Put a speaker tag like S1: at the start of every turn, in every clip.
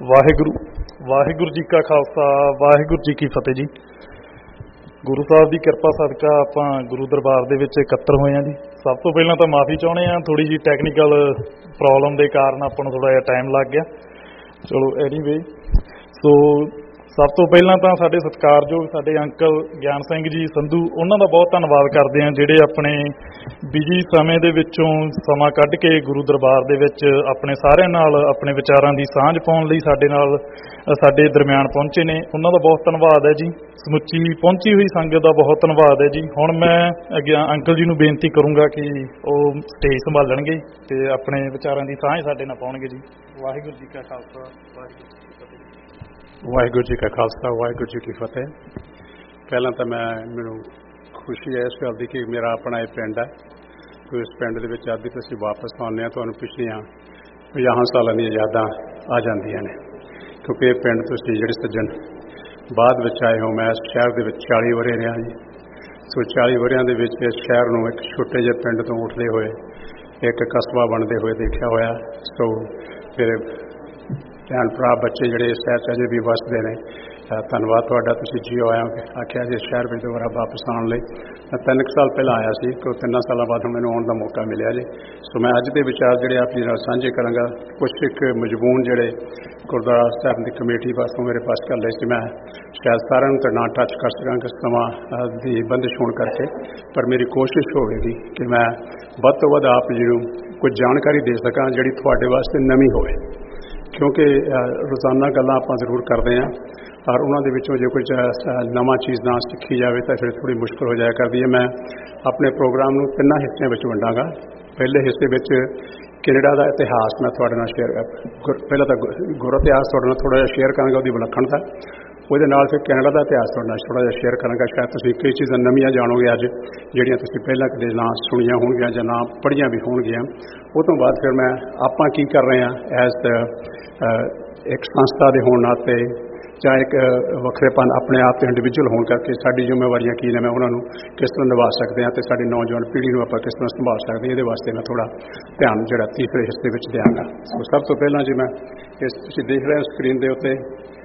S1: ਵਾਹਿਗੁਰੂ ਵਾਹਿਗੁਰੂ ਜੀ ਕਾ ਖਾਲਸਾ ਵਾਹਿਗੁਰੂ ਜੀ ਕੀ ਫਤਿਹ ਜੀ। ਗੁਰੂ ਸਾਹਿਬ ਦੀ ਕਿਰਪਾ ਸਦਕਾ ਆਪਾਂ ਗੁਰੂ ਦਰਬਾਰ ਦੇ ਵਿੱਚ ਇਕੱਤਰ ਹੋਏ ਹਾਂ ਜੀ। ਸਭ ਤੋਂ ਪਹਿਲਾਂ ਤਾਂ ਮਾਫੀ ਚਾਹੁੰਦੇ ਹਾਂ, ਥੋੜ੍ਹੀ ਜਿਹੀ ਟੈਕਨੀਕਲ ਪ੍ਰੋਬਲਮ ਦੇ ਕਾਰਨ ਆਪਾਂ ਨੂੰ ਥੋੜ੍ਹਾ ਜਿਹਾ ਟਾਈਮ ਲੱਗ ਗਿਆ। ਚਲੋ ਐਨੀਵੇ, ਸੋ ਸਭ ਤੋਂ ਪਹਿਲਾਂ ਤਾਂ ਸਾਡੇ ਸਤਿਕਾਰਯੋਗ ਸਾਡੇ ਅੰਕਲ ਗਿਆਨ ਸਿੰਘ ਜੀ ਸੰਧੂ, ਉਹਨਾਂ ਦਾ ਬਹੁਤ ਧੰਨਵਾਦ ਕਰਦੇ ਹਾਂ ਜਿਹੜੇ ਆਪਣੇ ਬਿਜੀ ਸਮੇਂ ਦੇ ਵਿੱਚੋਂ ਸਮਾਂ ਕੱਢ ਕੇ ਗੁਰੂ ਦਰਬਾਰ ਦੇ ਵਿੱਚ ਆਪਣੇ ਸਾਰਿਆਂ ਨਾਲ ਆਪਣੇ ਵਿਚਾਰਾਂ ਦੀ ਸਾਂਝ ਪਾਉਣ ਲਈ ਸਾਡੇ ਦਰਮਿਆਨ ਪਹੁੰਚੇ ਨੇ। ਉਹਨਾਂ ਦਾ ਬਹੁਤ ਧੰਨਵਾਦ ਹੈ ਜੀ। ਸਮੁੱਚੀ ਪਹੁੰਚੀ ਹੋਈ ਸੰਗਤ ਦਾ ਬਹੁਤ ਧੰਨਵਾਦ ਹੈ ਜੀ। ਹੁਣ ਮੈਂ ਅੰਕਲ ਜੀ ਨੂੰ ਬੇਨਤੀ ਕਰੂੰਗਾ ਕਿ ਉਹ ਸਟੇਜ ਸੰਭਾਲਣਗੇ ਤੇ ਆਪਣੇ ਵਿਚਾਰਾਂ ਦੀ ਸਾਂਝ ਸਾਡੇ ਨਾਲ ਪਾਉਣਗੇ ਜੀ। ਵਾਹਿਗੁਰੂ ਜੀ ਕਾ ਖਾਲਸਾ ਵਾਹਿਗੁਰੂ ਜੀ ਕੀ ਫਤਿਹ।
S2: ਵਾਹਿਗੁਰੂ ਜੀ ਕਾ ਖਾਲਸਾ ਵਾਹਿਗੁਰੂ ਜੀ ਕੀ ਫਤਿਹ। ਪਹਿਲਾਂ ਤਾਂ ਮੈਨੂੰ ਖੁਸ਼ੀ ਹੈ ਇਸ ਗੱਲ ਦੀ ਕਿ ਮੇਰਾ ਆਪਣਾ ਇਹ ਪਿੰਡ ਹੈ ਤੇ ਇਸ ਪਿੰਡ ਦੇ ਵਿੱਚ ਅੱਜ ਤੁਸੀਂ ਵਾਪਸ ਆਉਂਦੇ ਆ, ਤੁਹਾਨੂੰ ਪਿਛਲੀਆਂ 50 ਸਾਲਾਂ ਦੀਆਂ ਯਾਦਾਂ ਆ ਜਾਂਦੀਆਂ ਨੇ, ਕਿਉਂਕਿ ਇਹ ਪਿੰਡ ਤੁਸੀਂ ਜਿਹੜੇ ਸੱਜਣ ਬਾਅਦ ਵਿੱਚ ਆਏ ਹੋ। ਮੈਂ ਇਸ ਸ਼ਹਿਰ ਦੇ ਵਿੱਚ 40 ਵਰ੍ਹੇ ਰਿਹਾ ਜੀ। ਸੋ 40 ਵਰ੍ਹਿਆਂ ਦੇ ਵਿੱਚ ਇਸ ਸ਼ਹਿਰ ਨੂੰ ਇੱਕ ਛੋਟੇ ਜਿਹੇ ਪਿੰਡ ਤੋਂ ਉੱਠਦੇ ਹੋਏ ਇੱਕ ਕਸਬਾ ਬਣਦੇ ਹੋਏ ਦੇਖਿਆ ਹੋਇਆ। ਸੋ ਮੇਰੇ ਭੈਣ ਭਰਾ ਬੱਚੇ ਜਿਹੜੇ ਇਸ ਸ਼ਹਿਰ 'ਚ ਅਜੇ ਵੀ ਵੱਸਦੇ ਨੇ, ਧੰਨਵਾਦ ਤੁਹਾਡਾ, ਤੁਸੀਂ ਜੀਓ ਆਖਿਆ ਜੀ ਸ਼ਹਿਰ ਵਿੱਚ ਦੁਬਾਰਾ ਵਾਪਸ ਆਉਣ ਲਈ। ਮੈਂ 3 ਸਾਲ ਪਹਿਲਾਂ ਆਇਆ ਸੀ ਤੇ 3 ਸਾਲਾਂ ਬਾਅਦ ਮੈਨੂੰ ਆਉਣ ਦਾ ਮੌਕਾ ਮਿਲਿਆ ਜੀ। ਸੋ ਮੈਂ ਅੱਜ ਦੇ ਵਿਚਾਰ ਜਿਹੜੇ ਆਪਣੀ ਨਾਲ ਸਾਂਝੇ ਕਰਾਂਗਾ। ਕੁਛ ਇੱਕ ਮਜ਼ਮੂਨ ਜਿਹੜੇ ਗੁਰਦੁਆਰਾ ਸਾਹਿਬ ਦੀ ਕਮੇਟੀ ਪਾਸੋਂ ਮੇਰੇ ਪਾਸ ਕਰ ਲਏ ਸੀ, ਮੈਂ ਸ਼ਾਇਦ ਸਾਰਿਆਂ ਨੂੰ ਤਾਂ ਨਾ ਟੱਚ ਕਰ ਸਕਾਂਗਾ ਸਮਾਂ ਦੀ ਬੰਦਿਸ਼ ਹੋਣ ਕਰਕੇ, ਪਰ ਮੇਰੀ ਕੋਸ਼ਿਸ਼ ਹੋਵੇਗੀ ਕਿ ਮੈਂ ਵੱਧ ਤੋਂ ਵੱਧ ਆਪ ਜੀ ਨੂੰ ਕੁਝ ਜਾਣਕਾਰੀ ਦੇ ਸਕਾਂ ਜਿਹੜੀ ਤੁਹਾਡੇ ਵਾਸਤੇ ਨਵੀਂ ਹੋਵੇ, ਕਿਉਂਕਿ ਰੋਜ਼ਾਨਾ ਗੱਲਾਂ ਆਪਾਂ ਜ਼ਰੂਰ ਕਰਦੇ ਹਾਂ ਔਰ ਉਹਨਾਂ ਦੇ ਵਿੱਚੋਂ ਜੇ ਕੁਝ ਨਵਾਂ ਚੀਜ਼ ਨਾ ਸਿੱਖੀ ਜਾਵੇ ਤਾਂ ਫਿਰ ਥੋੜ੍ਹੀ ਮੁਸ਼ਕਿਲ ਹੋ ਜਾਇਆ ਕਰਦੀ ਹੈ। ਮੈਂ ਆਪਣੇ ਪ੍ਰੋਗਰਾਮ ਨੂੰ 3 ਹਿੱਸਿਆਂ ਵਿੱਚ ਵੰਡਾਂਗਾ। ਪਹਿਲੇ ਹਿੱਸੇ ਵਿੱਚ ਕੈਨੇਡਾ ਦਾ ਇਤਿਹਾਸ ਮੈਂ ਤੁਹਾਡੇ ਨਾਲ ਪਹਿਲਾਂ ਤਾਂ ਗੁਰ ਇਤਿਹਾਸ ਤੁਹਾਡੇ ਨਾਲ ਥੋੜ੍ਹਾ ਜਿਹਾ ਸ਼ੇਅਰ ਕਰਾਂਗਾ, ਉਹਦੀ ਵਿਲੱਖਣਤਾ, ਉਹਦੇ ਨਾਲ ਫਿਰ ਕੈਨੇਡਾ ਦਾ ਇਤਿਹਾਸ ਤੁਹਾਡੇ ਨਾਲ ਥੋੜ੍ਹਾ ਜਿਹਾ ਸ਼ੇਅਰ ਕਰਾਂਗਾ। ਸ਼ਾਇਦ ਤੁਸੀਂ ਕਈ ਚੀਜ਼ਾਂ ਨਵੀਆਂ ਜਾਣੋਗੇ ਅੱਜ ਜਿਹੜੀਆਂ ਤੁਸੀਂ ਪਹਿਲਾਂ ਕਦੇ ਨਾ ਸੁਣੀਆਂ ਹੋਣਗੀਆਂ ਜਾਂ ਨਾ ਪੜ੍ਹੀਆਂ ਵੀ ਹੋਣਗੀਆਂ। ਉਹ ਤੋਂ ਬਾਅਦ ਫਿਰ ਮੈਂ ਆਪਾਂ ਕੀ ਕਰ ਰਹੇ ਹਾਂ ਐਜ਼ ਇੱਕ ਸੰਸਥਾ ਦੇ ਹੋਣ ਨਾਤੇ ਜਾਂ ਇੱਕ ਵੱਖਰੇਪਨ ਆਪਣੇ ਆਪ ਤੇ ਇੰਡੀਵਿਜੂਅਲ ਹੋਣ ਕਰਕੇ ਸਾਡੀ ਜ਼ਿੰਮੇਵਾਰੀਆਂ ਕੀ ਨੇ, ਮੈਂ ਉਹਨਾਂ ਨੂੰ ਕਿਸ ਤਰ੍ਹਾਂ ਨਿਭਾ ਸਕਦੇ ਹਾਂ ਤੇ ਸਾਡੀ ਨੌਜਵਾਨ ਪੀੜ੍ਹੀ ਨੂੰ ਆਪਾਂ ਕਿਸ ਤਰ੍ਹਾਂ ਸੰਭਾਲ ਸਕਦੇ ਹਾਂ, ਇਹਦੇ ਵਾਸਤੇ ਮੈਂ ਥੋੜ੍ਹਾ ਧਿਆਨ ਜਿਹੜਾ ਤੀਸਰੇ ਹਿੱਸੇ ਵਿੱਚ ਦਿਆਂਗਾ। ਸੋ ਸਭ ਤੋਂ ਪਹਿਲਾਂ ਜੀ ਮੈਂ ਤੁਸੀਂ ਦੇਖ ਰਹੇ ਹੋ ਸਕਰੀਨ ਦੇ ਉੱਤੇ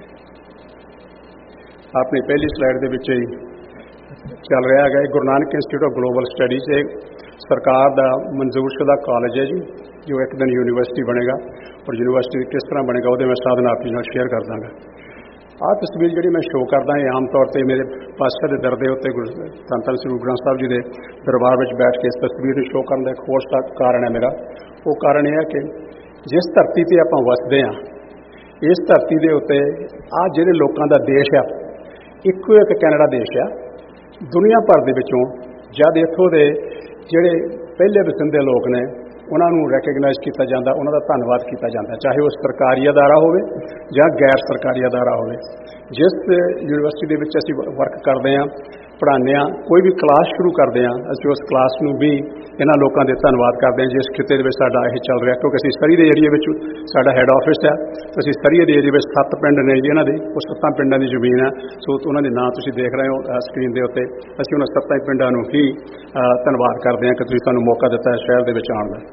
S2: ਆਪਣੀ ਪਹਿਲੀ ਸਲਾਈਡ ਦੇ ਵਿੱਚ ਹੀ ਚੱਲ ਰਿਹਾ ਹੈਗਾ, Guru Nanak institute of global studies. ਇਹ ਸਰਕਾਰ ਦਾ ਮਨਜ਼ੂਰਸ਼ੁਦਾ ਕਾਲਜ ਹੈ ਜੀ, ਜੋ ਇੱਕ ਦਿਨ ਯੂਨੀਵਰਸਿਟੀ ਬਣੇਗਾ ਔਰ ਯੂਨੀਵਰਸਿਟੀ ਕਿਸ ਤਰ੍ਹਾਂ ਬਣੇਗਾ ਉਹਦੇ ਮੈਂ ਸਾਧਨ ਆਪ ਜੀ ਨਾਲ ਸ਼ੇਅਰ ਕਰ ਦਾਂਗਾ। ਆਹ ਤਸਵੀਰ ਜਿਹੜੀ ਮੈਂ ਸ਼ੋਅ ਕਰਦਾ ਇਹ ਆਮ ਤੌਰ 'ਤੇ ਮੇਰੇ ਪਾਤਸ਼ਾਹ ਦੇ ਦਰ ਦੇ ਉੱਤੇ ਧੰਨ ਧੰਨ ਸ੍ਰੀ ਗੁਰੂ ਗ੍ਰੰਥ ਸਾਹਿਬ ਜੀ ਦੇ ਦਰਬਾਰ ਵਿੱਚ ਬੈਠ ਕੇ ਇਸ ਤਸਵੀਰ ਨੂੰ ਸ਼ੋਅ ਕਰਨ ਦਾ ਇੱਕ ਹੋਰ ਕਾਰਨ ਹੈ ਮੇਰਾ। ਉਹ ਕਾਰਨ ਇਹ ਹੈ ਕਿ ਜਿਸ ਧਰਤੀ 'ਤੇ ਆਪਾਂ ਵਸਦੇ ਹਾਂ, ਇਸ ਧਰਤੀ ਦੇ ਉੱਤੇ ਆਹ ਜਿਹੜੇ ਲੋਕਾਂ ਦਾ ਦੇਸ਼ ਆ, ਇੱਕੋ ਇੱਕ ਕੈਨੇਡਾ ਦੇਸ਼ ਆ। ਦੁਨੀਆ ਭਰ ਦੇ ਵਿੱਚੋਂ ਜਦ ਇੱਥੋਂ ਦੇ ਜਿਹੜੇ ਪਹਿਲੇ ਵਸਿੰਦੇ ਲੋਕ ਨੇ ਉਹਨਾਂ ਨੂੰ ਰੈਕਗਨਾਈਜ਼ ਕੀਤਾ ਜਾਂਦਾ, ਉਹਨਾਂ ਦਾ ਧੰਨਵਾਦ ਕੀਤਾ ਜਾਂਦਾ, ਚਾਹੇ ਉਹ ਸਰਕਾਰੀ ਅਦਾਰਾ ਹੋਵੇ ਜਾਂ ਗੈਰ ਸਰਕਾਰੀ ਅਦਾਰਾ ਹੋਵੇ। ਜਿਸ ਯੂਨੀਵਰਸਿਟੀ ਦੇ ਵਿੱਚ ਅਸੀਂ ਵਰਕ ਕਰਦੇ ਹਾਂ, ਪੜ੍ਹਾਉਂਦੇ ਹਾਂ, ਕੋਈ ਵੀ ਕਲਾਸ ਸ਼ੁਰੂ ਕਰਦੇ ਹਾਂ, ਅਸੀਂ ਉਸ ਕਲਾਸ ਨੂੰ ਵੀ ਇਹਨਾਂ ਲੋਕਾਂ ਦੇ ਧੰਨਵਾਦ ਕਰਦੇ ਹਾਂ ਜਿਸ ਖਿੱਤੇ ਦੇ ਵਿੱਚ ਸਾਡਾ ਇਹ ਚੱਲ ਰਿਹਾ। ਕਿਉਂਕਿ ਅਸੀਂ ਸਰੀ ਦੇ ਏਰੀਏ ਵਿੱਚ ਸਾਡਾ ਹੈੱਡ ਆਫਿਸ ਹੈ, ਅਸੀਂ ਸਰੀ ਦੇ ਏਰੀਏ ਵਿੱਚ 7 ਪਿੰਡ ਨੇ ਜੀ ਇਹਨਾਂ ਦੇ, ਉਹ 7 ਪਿੰਡਾਂ ਦੀ ਜ਼ਮੀਨ ਹੈ। ਸੋ ਉਹਨਾਂ ਦੇ ਨਾਂ ਤੁਸੀਂ ਦੇਖ ਰਹੇ ਹੋ ਸਕਰੀਨ ਦੇ ਉੱਤੇ। ਅਸੀਂ ਉਹਨਾਂ 7 ਪਿੰਡਾਂ ਨੂੰ ਹੀ ਧੰਨਵਾਦ ਕਰਦੇ ਹਾਂ ਕਿ ਤੁਸੀਂ ਸਾਨੂੰ ਮੌਕਾ ਦਿੱਤਾ ਹੈ ਸ਼ਹਿਰ ਦੇ ਵਿੱਚ ਆਉਣ ਦਾ।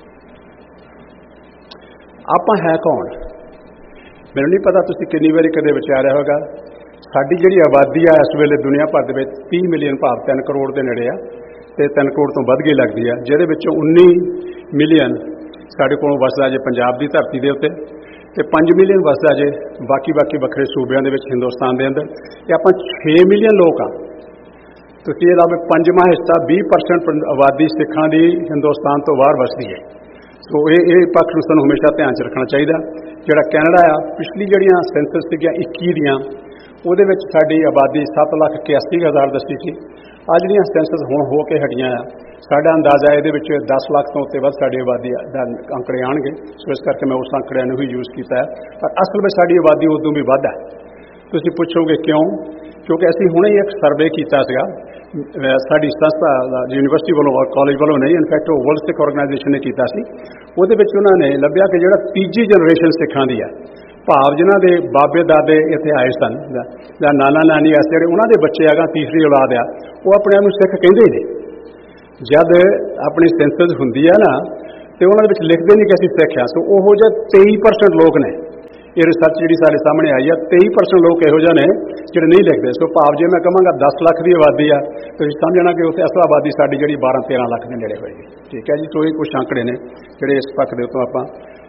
S2: ਆਪਾਂ ਹੈ ਕੌਣ ਮੈਨੂੰ ਨਹੀਂ ਪਤਾ, ਤੁਸੀਂ ਕਿੰਨੀ ਵਾਰੀ ਕਦੇ ਵਿਚਾਰਿਆ ਹੋਵੇਗਾ। ਸਾਡੀ ਜਿਹੜੀ ਆਬਾਦੀ ਆ ਇਸ ਵੇਲੇ ਦੁਨੀਆ ਭਰ ਦੇ ਵਿੱਚ 30 ਮਿਲੀਅਨ ਭਾਵ 3 ਕਰੋੜ ਦੇ ਨੇੜੇ ਆ ਅਤੇ 3 ਕਰੋੜ ਤੋਂ ਵੱਧ ਗਈ ਲੱਗਦੀ ਆ, ਜਿਹਦੇ ਵਿੱਚੋਂ 19 ਮਿਲੀਅਨ ਸਾਡੇ ਕੋਲੋਂ ਵਸਦਾ ਜੇ ਪੰਜਾਬ ਦੀ ਧਰਤੀ ਦੇ ਉੱਤੇ ਅਤੇ 5 ਮਿਲੀਅਨ ਵਸਦਾ ਜੇ ਬਾਕੀ ਵੱਖਰੇ ਸੂਬਿਆਂ ਦੇ ਵਿੱਚ ਹਿੰਦੁਸਤਾਨ ਦੇ ਅੰਦਰ, ਅਤੇ ਆਪਾਂ 6 ਮਿਲੀਅਨ ਲੋਕ ਆ। ਤੁਸੀਂ ਇਹਦਾ 5ਵਾਂ ਹਿੱਸਾ 20% ਆਬਾਦੀ ਸਿੱਖਾਂ ਦੀ ਹਿੰਦੁਸਤਾਨ ਤੋਂ ਬਾਹਰ ਵਸਦੀ ਹੈ। ਸੋ ਇਹ ਪੱਖ ਨੂੰ ਸਾਨੂੰ ਹਮੇਸ਼ਾ ਧਿਆਨ 'ਚ ਰੱਖਣਾ ਚਾਹੀਦਾ। ਜਿਹੜਾ ਕੈਨੇਡਾ ਆ, ਪਿਛਲੀ ਜਿਹੜੀਆਂ ਸੈਂਸਸ ਸੀਗੀਆਂ 21 ਦੀਆਂ, ਉਹਦੇ ਵਿੱਚ ਸਾਡੀ ਆਬਾਦੀ 7,81,000 ਦੱਸੀ ਸੀ। ਆਹ ਜਿਹੜੀਆਂ ਸੈਂਸਸ ਹੁਣ ਹੋ ਕੇ ਹਟੀਆਂ ਆ, ਸਾਡਾ ਅੰਦਾਜ਼ਾ ਇਹਦੇ ਵਿੱਚ 10 ਲੱਖ ਤੋਂ ਉੱਤੇ ਵੱਧ ਸਾਡੀ ਆਬਾਦੀ ਦਾ ਅੰਕੜੇ ਆਉਣਗੇ। ਸੋ ਇਸ ਕਰਕੇ ਮੈਂ ਉਸ ਅੰਕੜਿਆਂ ਨੂੰ ਹੀ ਯੂਜ਼ ਕੀਤਾ ਹੈ, ਪਰ ਅਸਲ ਵਿੱਚ ਸਾਡੀ ਆਬਾਦੀ ਉਦੋਂ ਵੀ ਵੱਧ ਹੈ। ਤੁਸੀਂ ਪੁੱਛੋਗੇ ਕਿਉਂ? ਕਿਉਂਕਿ ਅਸੀਂ ਹੁਣੇ ਹੀ ਇੱਕ ਸਰਵੇ ਕੀਤਾ ਸੀਗਾ, ਸਾਡੀ ਸੰਸਥਾ ਯੂਨੀਵਰਸਿਟੀ ਵੱਲੋਂ ਔਰ ਕਾਲਜ ਵੱਲੋਂ ਨਹੀਂ, ਇਨਫੈਕਟ ਉਹ ਵਰਲਡ ਸਿੱਖ ਆਰਗੇਨਾਈਜੇਸ਼ਨ ਨੇ ਕੀਤਾ ਸੀ। ਉਹਦੇ ਵਿੱਚ ਉਹਨਾਂ ਨੇ ਲੱਭਿਆ ਕਿ ਜਿਹੜਾ ਤੀਜੀ ਜਨਰੇਸ਼ਨ ਸਿੱਖਾਂ ਦੀ ਆ, ਭਾਵ ਜਿਨ੍ਹਾਂ ਦੇ ਬਾਬੇ ਦਾਦੇ ਇੱਥੇ ਆਏ ਸਨ ਜਾਂ ਨਾਨਾ ਨਾਨੀ ਐਸੇ ਜਿਹੜੇ ਉਹਨਾਂ ਦੇ ਬੱਚੇ ਹੈਗਾ, ਤੀਸਰੀ ਔਲਾਦ ਆ, ਉਹ ਆਪਣੇ ਆਪ ਨੂੰ ਸਿੱਖ ਕਹਿੰਦੇ ਨੇ। ਜਦ ਆਪਣੀ ਸੈਂਸਸ ਹੁੰਦੀ ਆ ਨਾ, ਅਤੇ ਉਹਨਾਂ ਦੇ ਵਿੱਚ ਲਿਖਦੇ ਨਹੀਂ ਕਿ ਅਸੀਂ ਸਿੱਖ ਹਾਂ। ਸੋ ਉਹੋ ਜਿਹੇ 23% ਲੋਕ ਨੇ ਇਹ ਰਿਸਰਚ ਜਿਹੜੀ ਸਾਡੇ ਸਾਹਮਣੇ ਆਈ ਆ 23% ਲੋਕ ਇਹੋ ਜਿਹੇ ਨੇ ਜਿਹੜੇ ਨਹੀਂ ਲਿਖਦੇ। ਸੋ ਭਾਵ ਜੇ ਮੈਂ ਕਹਾਂਗਾ 10 ਲੱਖ ਦੀ ਆਬਾਦੀ ਆ, ਤੁਸੀਂ ਸਮਝਣਾ ਕਿ ਉੱਥੇ ਅਸਲ ਆਬਾਦੀ ਸਾਡੀ ਜਿਹੜੀ 12-13 ਲੱਖ ਦੇ ਨੇੜੇ ਹੋਏਗੀ। ਠੀਕ ਹੈ ਜੀ। ਸੋ ਇਹ ਕੁਝ ਆંકੜੇ ਨੇ ਜਿਹੜੇ ਇਸ ਪੱਖ ਦੇ ਉੱਤੋਂ ਆਪਾਂ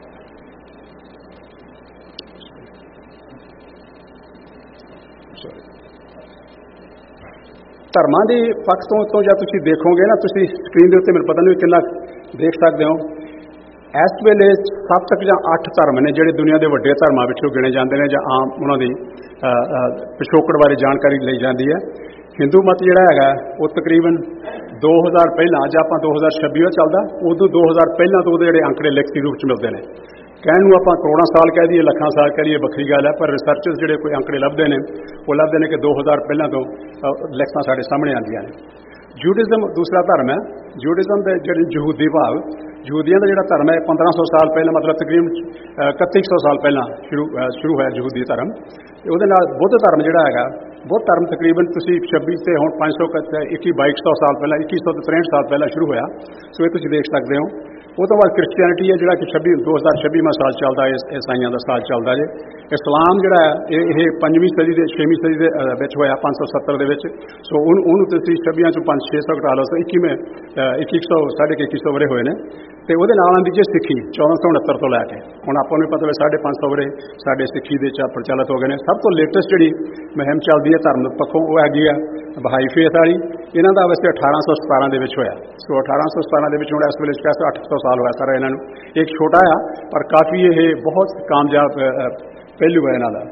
S2: ਧਰਮਾਂ ਦੇ ਪੱਖ ਤੋਂ ਜਾਂ ਤੁਸੀਂ ਦੇਖੋਗੇ ਨਾ, ਤੁਸੀਂ ਸਕਰੀਨ ਦੇ ਉੱਤੇ ਮੈਨੂੰ ਪਤਾ ਨਹੀਂ ਕਿੰਨਾ ਦੇਖ ਸਕਦੇ ਹੋ, ਇਸ ਵੇਲੇ 7 ਜਾਂ 8 ਧਰਮ ਨੇ ਜਿਹੜੇ ਦੁਨੀਆ ਦੇ ਵੱਡੇ ਧਰਮਾਂ ਵਿੱਚੋਂ ਗਿਣੇ ਜਾਂਦੇ ਨੇ ਜਾਂ ਆਮ ਉਹਨਾਂ ਦੀ ਪਿਛੋਕੜ ਬਾਰੇ ਜਾਣਕਾਰੀ ਲਈ ਜਾਂਦੀ ਹੈ। ਹਿੰਦੂ ਮਤ ਜਿਹੜਾ ਹੈਗਾ ਉਹ ਤਕਰੀਬਨ 2000 ਪਹਿਲਾਂ, ਜਾਂ ਆਪਾਂ 2026 ਚੱਲਦਾ, ਉਦੋਂ 2000 ਪਹਿਲਾਂ ਤੋਂ ਉਹਦੇ ਜਿਹੜੇ ਅੰਕੜੇ ਲਿਖਤੀ ਰੂਪ 'ਚ ਮਿਲਦੇ ਨੇ। ਕਹਿਣ ਨੂੰ ਆਪਾਂ ਕਰੋੜਾਂ ਸਾਲ ਕਹਿ ਦਈਏ, ਲੱਖਾਂ ਸਾਲ ਕਹਿ ਦਈਏ, ਵੱਖਰੀ ਗੱਲ ਹੈ, ਪਰ ਰਿਸਰਚਰਸ ਜਿਹੜੇ ਕੋਈ ਅੰਕੜੇ ਲੱਭਦੇ ਨੇ ਉਹ ਲੱਭਦੇ ਨੇ ਕਿ 2000 ਪਹਿਲਾਂ ਤੋਂ ਲਿਖਤਾਂ ਸਾਡੇ ਸਾਹਮਣੇ ਆਉਂਦੀਆਂ ਨੇ। ਜੂਡਿਜ਼ਮ ਦੂਸਰਾ ਧਰਮ ਹੈ। ਜੂਡਿਜ਼ਮ ਦੇ ਜਿਹੜੇ ਯਹੂਦੀ ਭਾਵ ਯਹੂਦੀਆਂ ਦਾ ਜਿਹੜਾ ਧਰਮ ਹੈ 1500 ਸਾਲ ਪਹਿਲਾਂ, ਮਤਲਬ ਤਕਰੀਬਨ 3100 ਸਾਲ ਪਹਿਲਾਂ ਸ਼ੁਰੂ ਹੋਇਆ ਯਹੂਦੀ ਧਰਮ। ਉਹਦੇ ਨਾਲ ਬੁੱਧ ਧਰਮ ਜਿਹੜਾ ਹੈਗਾ, ਬੁੱਧ ਧਰਮ ਤਕਰੀਬਨ ਤੁਸੀਂ 26 ਤੇ ਹੁਣ 500 2200 ਸਾਲ ਪਹਿਲਾਂ, 2100 ਤੋਂ 63 ਸਾਲ ਪਹਿਲਾਂ ਸ਼ੁਰੂ ਹੋਇਆ। ਸੋ ਇਹ ਤੁਸੀਂ ਦੇਖ ਸਕਦੇ ਹੋ। ਉਹ ਤੋਂ ਬਾਅਦ ਕ੍ਰਿਸਚੀਅਨਿਟੀ ਹੈ ਜਿਹੜਾ ਕਿ 2026ਵਾਂ ਸਾਲ ਚੱਲਦਾ, ਈਸਾਈਆਂ ਦਾ ਸਾਲ ਚੱਲਦਾ ਜੇ। ਇਸਲਾਮ ਜਿਹੜਾ ਹੈ ਇਹ 5ਵੀਂ ਸਦੀ ਦੇ 6ਵੀਂ ਸਦੀ ਦੇ ਵਿੱਚ ਹੋਇਆ, 570 ਦੇ ਵਿੱਚ। ਸੋ ਉਹਨੂੰ ਤੁਸੀਂ 26 ਚੋਂ 500-600 ਘਟਾ ਲਓ, 2100 ਸਾਢੇ 2100 ਵਰੇ ਹੋਏ ਨੇ। ਤੇ ਉਹਦੇ ਨਾਲ ਆਉਂਦੀ ਜੇ ਸਿੱਖੀ 1469 ਤੋਂ ਲੈ ਕੇ ਹੁਣ ਆਪਾਂ ਨੂੰ ਪਤਾ ਹੋਵੇ 550 ਵਰੇ ਸਾਡੇ ਸਿੱਖੀ ਦੇ ਪ੍ਰਚਲਿਤ ਹੋ ਗਏ ਨੇ। ਸਭ ਤੋਂ ਲੇਟੈਸਟ ਜਿਹੜੀ ਮੁਹਿੰਮ ਚੱਲਦੀ ਹੈ ਧਰਮ ਪੱਖੋਂ ਉਹ ਹੈਗੀ ਆ ਬਹਾਈ ਫੇਥ ਵਾਲੀ। ਇਹਨਾਂ ਦਾ ਵੈਸੇ 1817 ਦੇ ਵਿੱਚ ਹੋਇਆ। ਸੋ 1817 ਦੇ ਵਿੱਚ ਹੁਣ ਇਸ ਵੇਲੇ 800 ਸਾਲ ਹੋਇਆ ਸਾਰਾ ਇਹਨਾਂ ਨੂੰ। ਇੱਕ ਛੋਟਾ ਆ ਪਰ ਕਾਫੀ ਇਹ ਬਹੁਤ ਕਾਮਯਾਬ ਪਹਿਲੂ ਹੈ ਇਹਨਾਂ ਦਾ।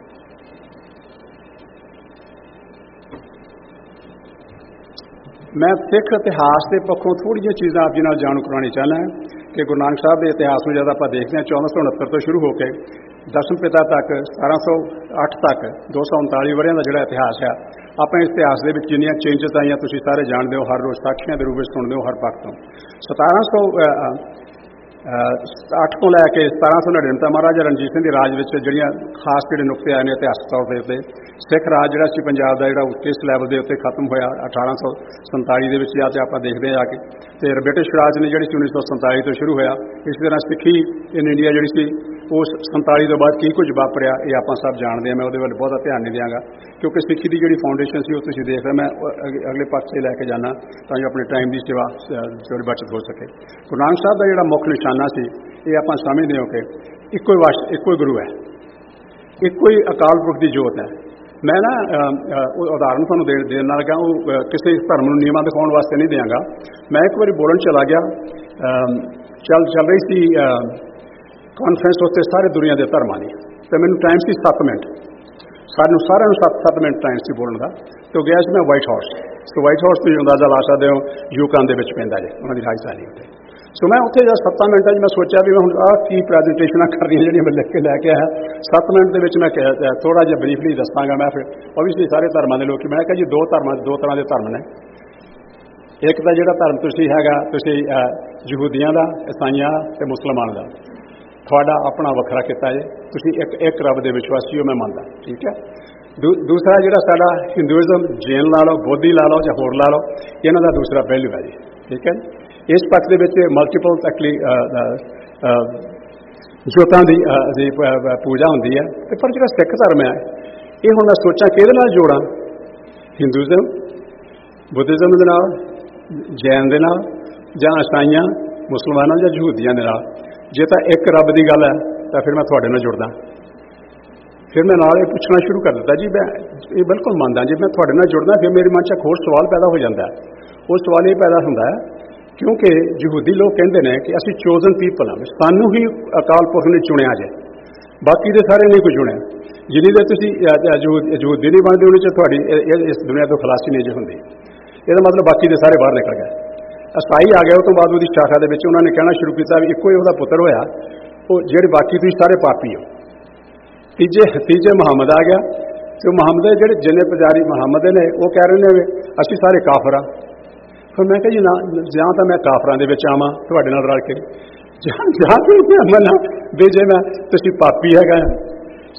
S2: ਮੈਂ ਸਿੱਖ ਇਤਿਹਾਸ ਦੇ ਪੱਖੋਂ ਥੋੜ੍ਹੀ ਜਿਹੀਆਂ ਚੀਜ਼ਾਂ ਆਪ ਜੀ ਨਾਲ ਜਾਣੂ ਕਰਵਾਉਣੀ ਚਾਹੁੰਦਾ ਕਿ ਗੁਰੂ ਨਾਨਕ ਸਾਹਿਬ ਦੇ ਇਤਿਹਾਸ ਨੂੰ ਜਦ ਆਪਾਂ ਦੇਖਦੇ ਹਾਂ 1469 ਤੋਂ ਸ਼ੁਰੂ ਹੋ ਕੇ ਦਸਮ ਪਿਤਾ ਤੱਕ 1708 ਤੱਕ 239 ਵਰ੍ਹਿਆਂ ਦਾ ਜਿਹੜਾ ਇਤਿਹਾਸ ਆ, ਆਪਾਂ ਇਸ ਇਤਿਹਾਸ ਦੇ ਵਿੱਚ ਜਿੰਨੀਆਂ ਚੇਂਜਸ ਆਈਆਂ ਤੁਸੀਂ ਸਾਰੇ ਜਾਣਦੇ ਹੋ, ਹਰ ਰੋਜ਼ ਸਾਖੀਆਂ ਦੇ ਰੂਪ ਵਿੱਚ ਸੁਣਦੇ ਹੋ ਹਰ ਪੱਖ ਤੋਂ। 1708 ਤੋਂ ਲੈ ਕੇ 1799 ਮਹਾਰਾਜਾ ਰਣਜੀਤ ਸਿੰਘ ਦੇ ਰਾਜ ਵਿੱਚ ਜਿਹੜੀਆਂ ਖਾਸ ਜਿਹੜੇ ਨੁਕਤੇ ਆਏ ਨੇ ਇਤਿਹਾਸਕ ਤੌਰ ਦੇ ਉੱਤੇ, ਸਿੱਖ ਰਾਜ ਜਿਹੜਾ ਸੀ ਪੰਜਾਬ ਦਾ ਜਿਹੜਾ ਕਿਸ ਲੈਵਲ ਦੇ ਉੱਤੇ ਖਤਮ ਹੋਇਆ 1847 ਦੇ ਵਿੱਚ ਜਾ ਕੇ ਆਪਾਂ ਦੇਖਦੇ ਆ ਕੇ। ਤੇ ਬ੍ਰਿਟਿਸ਼ ਰਾਜ ਨੇ ਜਿਹੜੀ 1947 ਤੋਂ ਸ਼ੁਰੂ ਹੋਇਆ। ਇਸੇ ਤਰ੍ਹਾਂ ਸਿੱਖੀ ਇਨ ਇੰਡੀਆ ਜਿਹੜੀ ਸੀ ਉਸ 47 ਤੋਂ ਬਾਅਦ ਕੀ ਕੁਝ ਵਾਪਰਿਆ ਇਹ ਆਪਾਂ ਸਭ ਜਾਣਦੇ ਹਾਂ। ਮੈਂ ਉਹਦੇ ਵੱਲ ਬਹੁਤਾ ਧਿਆਨ ਨਹੀਂ ਦਿਆਂਗਾ ਕਿਉਂਕਿ ਸਿੱਖੀ ਦੀ ਜਿਹੜੀ ਫਾਊਂਡੇਸ਼ਨ ਸੀ ਉਹ ਤੁਸੀਂ ਦੇਖ ਰਹੇ। ਮੈਂ ਅਗਲੇ ਪੱਖ 'ਤੇ ਲੈ ਕੇ ਜਾਣਾ ਤਾਂ ਜੋ ਆਪਣੇ ਟਾਈਮ ਦੀ ਸੇਵਾ ਥੋੜ੍ਹੀ ਬਚਤ ਹੋ ਸਕੇ। ਗੁਰੂ ਨਾਨਕ ਸਾਹਿਬ ਦਾ ਜਿਹੜਾ ਮੁੱਖ ਨਿਸ਼ਾਨਾ ਸੀ ਇਹ ਆਪਾਂ ਸਮਝਦੇ ਹੋ ਕਿ ਇੱਕੋ ਹੀ ਗੁਰੂ ਹੈ, ਇੱਕੋ ਹੀ ਅਕਾਲ ਪੁਰਖ ਦੀ ਜੋਤ ਹੈ। ਮੈਂ ਨਾ ਉਦਾਹਰਨ ਤੁਹਾਨੂੰ ਦੇਣ ਨਾਲ ਲੱਗਾ, ਉਹ ਕਿਸੇ ਧਰਮ ਨੂੰ ਨੀਵਾਂ ਦਿਖਾਉਣ ਵਾਸਤੇ ਨਹੀਂ ਦਿਆਂਗਾ। ਮੈਂ ਇੱਕ ਵਾਰੀ ਬੋਲਣ ਚਲਾ ਗਿਆ, ਚੱਲ ਰਹੀ ਸੀ ਕਾਨਫਰੰਸ ਉੱਤੇ ਸਾਰੇ ਦੁਨੀਆ ਦੇ ਧਰਮਾਂ ਦੀ, ਤੇ ਮੈਨੂੰ ਟਾਈਮ ਸੀ 7 ਮਿੰਟ। ਸਾਨੂੰ ਸਾਰਿਆਂ ਨੂੰ 7 ਮਿੰਟ ਟਾਈਮ ਸੀ ਬੋਲਣ ਦਾ। ਤੇ ਗਿਆ ਸੀ ਮੈਂ ਵਾਈਟ ਹਾਊਸ। ਸੋ ਵਾਈਟ ਹਾਊਸ ਤੁਸੀਂ ਅੰਦਾਜ਼ਾ ਲਾ ਸਕਦੇ ਹੋ ਯੂਕਾਨ ਦੇ ਵਿੱਚ ਪੈਂਦਾ ਜੇ, ਉਹਨਾਂ ਦੀ ਰਾਜਧਾਨੀ ਉੱਤੇ। ਸੋ ਮੈਂ ਉੱਥੇ ਜਦ 7 ਮਿੰਟਾਂ 'ਚ ਮੈਂ ਸੋਚਿਆ ਵੀ ਮੈਂ ਹੁਣ ਆਹ ਕੀ ਪ੍ਰੈਜੈਂਟੇਸ਼ਨਾਂ ਕਰਨੀਆਂ ਜਿਹੜੀਆਂ ਮੈਂ ਲਿਖ ਕੇ ਲੈ ਕੇ ਆਇਆ। 7 ਮਿੰਟ ਦੇ ਵਿੱਚ ਮੈਂ ਥੋੜ੍ਹਾ ਜਿਹਾ ਬਰੀਫਲੀ ਦੱਸਾਂਗਾ। ਮੈਂ ਫਿਰ ਓਬਵੀਅਸਲੀ ਸਾਰੇ ਧਰਮਾਂ ਦੇ ਲੋਕ, ਮੈਂ ਕਿਹਾ ਜੀ ਦੋ ਤਰ੍ਹਾਂ ਦੇ ਧਰਮ ਨੇ। ਇੱਕ ਤਾਂ ਜਿਹੜਾ ਧਰਮ ਤੁਸੀਂ ਹੈਗਾ ਤੁਸੀਂ ਯਹੂਦੀਆਂ ਦਾ, ਈਸਾਈਆਂ ਤੇ ਮੁਸਲਮਾਨ ਦਾ, ਤੁਹਾਡਾ ਆਪਣਾ ਵੱਖਰਾ ਕੀਤਾ ਜੇ। ਤੁਸੀਂ ਇੱਕ ਰੱਬ ਦੇ ਵਿਸ਼ਵਾਸੀ ਹੋ, ਮੈਂ ਮੰਨਦਾ, ਠੀਕ ਹੈ। ਦੂਸਰਾ ਜਿਹੜਾ ਸਾਡਾ ਹਿੰਦੂਇਜ਼ਮ, ਜੈਨ ਲਾ ਲਓ, ਬੋਧੀ ਲਾ ਲਓ ਜਾਂ ਹੋਰ ਲਾ ਲਓ, ਇਹਨਾਂ ਦਾ ਦੂਸਰਾ ਪਹਿਲੂ ਹੈ ਜੀ, ਠੀਕ ਹੈ। ਇਸ ਪੱਖ ਦੇ ਵਿੱਚ ਮਲਟੀਪਲ ਜੋਤਾਂ ਦੀ ਪੂਜਾ ਹੁੰਦੀ ਹੈ। ਪਰ ਜਿਹੜਾ ਸਿੱਖ ਧਰਮ ਹੈ ਇਹ ਹੁਣ ਮੈਂ ਸੋਚਾਂ ਕਿਹਦੇ ਨਾਲ ਜੋੜਾਂ, ਹਿੰਦੂਇਜ਼ਮ, ਬੁੱਧਿਜ਼ਮ ਦੇ ਨਾਲ, ਜੈਨ ਦੇ ਨਾਲ, ਜਾਂ ਈਸਾਈਆਂ, ਮੁਸਲਮਾਨਾਂ ਜਾਂ ਯਹੂਦੀਆਂ ਦੇ ਨਾਲ। ਜੇ ਤਾਂ ਇੱਕ ਰੱਬ ਦੀ ਗੱਲ ਹੈ ਤਾਂ ਫਿਰ ਮੈਂ ਤੁਹਾਡੇ ਨਾਲ ਜੁੜਦਾ। ਫਿਰ ਮੈਂ ਨਾਲ ਇਹ ਪੁੱਛਣਾ ਸ਼ੁਰੂ ਕਰ ਦਿੱਤਾ ਜੀ, ਮੈਂ ਇਹ ਬਿਲਕੁਲ ਮੰਨਦਾ ਜੇ ਮੈਂ ਤੁਹਾਡੇ ਨਾਲ ਜੁੜਦਾ। ਫਿਰ ਮੇਰੇ ਮਨ 'ਚ ਇੱਕ ਹੋਰ ਸਵਾਲ ਪੈਦਾ ਹੋ ਜਾਂਦਾ ਹੈ। ਉਹ ਸਵਾਲ ਇਹ ਪੈਦਾ ਹੁੰਦਾ ਹੈ ਕਿਉਂਕਿ ਯਹੂਦੀ ਲੋਕ ਕਹਿੰਦੇ ਨੇ ਕਿ ਅਸੀਂ ਚੋਜ਼ਨ ਪੀਪਲ ਹਾਂ, ਸਾਨੂੰ ਹੀ ਅਕਾਲ ਪੁਰਖ ਨੇ ਚੁਣਿਆ ਜੇ, ਬਾਕੀ ਦੇ ਸਾਰੇ ਨਹੀਂ ਕੋਈ ਚੁਣਿਆ। ਜਿਹਦੀ ਦੇ ਤੁਸੀਂ ਯਹੂਦੀ ਨਹੀਂ ਬਣਦੇ ਉਹਦੇ 'ਚ ਤੁਹਾਡੀ ਇਸ ਦੁਨੀਆ ਤੋਂ ਖਲਾਸੀ ਨਹੀਂ ਜੇ ਹੁੰਦੀ। ਇਹਦਾ ਮਤਲਬ ਬਾਕੀ ਦੇ ਸਾਰੇ ਬਾਹਰ ਨਿਕਲ ਗਏ। ਈਸਾਈ ਆ ਗਿਆ, ਉਹ ਤੋਂ ਬਾਅਦ ਉਹਦੀ ਸ਼ਾਖਾ ਦੇ ਵਿੱਚ ਉਹਨਾਂ ਨੇ ਕਹਿਣਾ ਸ਼ੁਰੂ ਕੀਤਾ ਵੀ ਇੱਕੋ ਹੀ ਉਹਦਾ ਪੁੱਤਰ ਹੋਇਆ, ਉਹ ਜਿਹੜੇ ਬਾਕੀ ਤੁਸੀਂ ਸਾਰੇ ਪਾਪੀ ਹੋ। ਤੀਜੇ ਮੁਹੰਮਦ ਆ ਗਿਆ, ਤੇ ਮੁਹੰਮਦ ਦੇ ਜਿਹੜੇ ਜਿੰਨੇ ਪੁਜਾਰੀ ਮੁਹੰਮਦ ਨੇ ਉਹ ਕਹਿ ਰਹੇ ਨੇ ਅਸੀਂ ਸਾਰੇ ਕਾਫਰ ਆ। ਫਿਰ ਮੈਂ ਕਿਹਾ ਜੀ ਨਾ, ਜਾਂ ਤਾਂ ਮੈਂ ਕਾਫਰਾਂ ਦੇ ਵਿੱਚ ਆਵਾਂ ਤੁਹਾਡੇ ਨਾਲ ਰਲ ਕੇ, ਜਾਂ ਮੰਨਾਂ ਵੀ ਜੇ ਮੈਂ ਤੁਸੀਂ ਪਾਪੀ ਹੈਗਾ।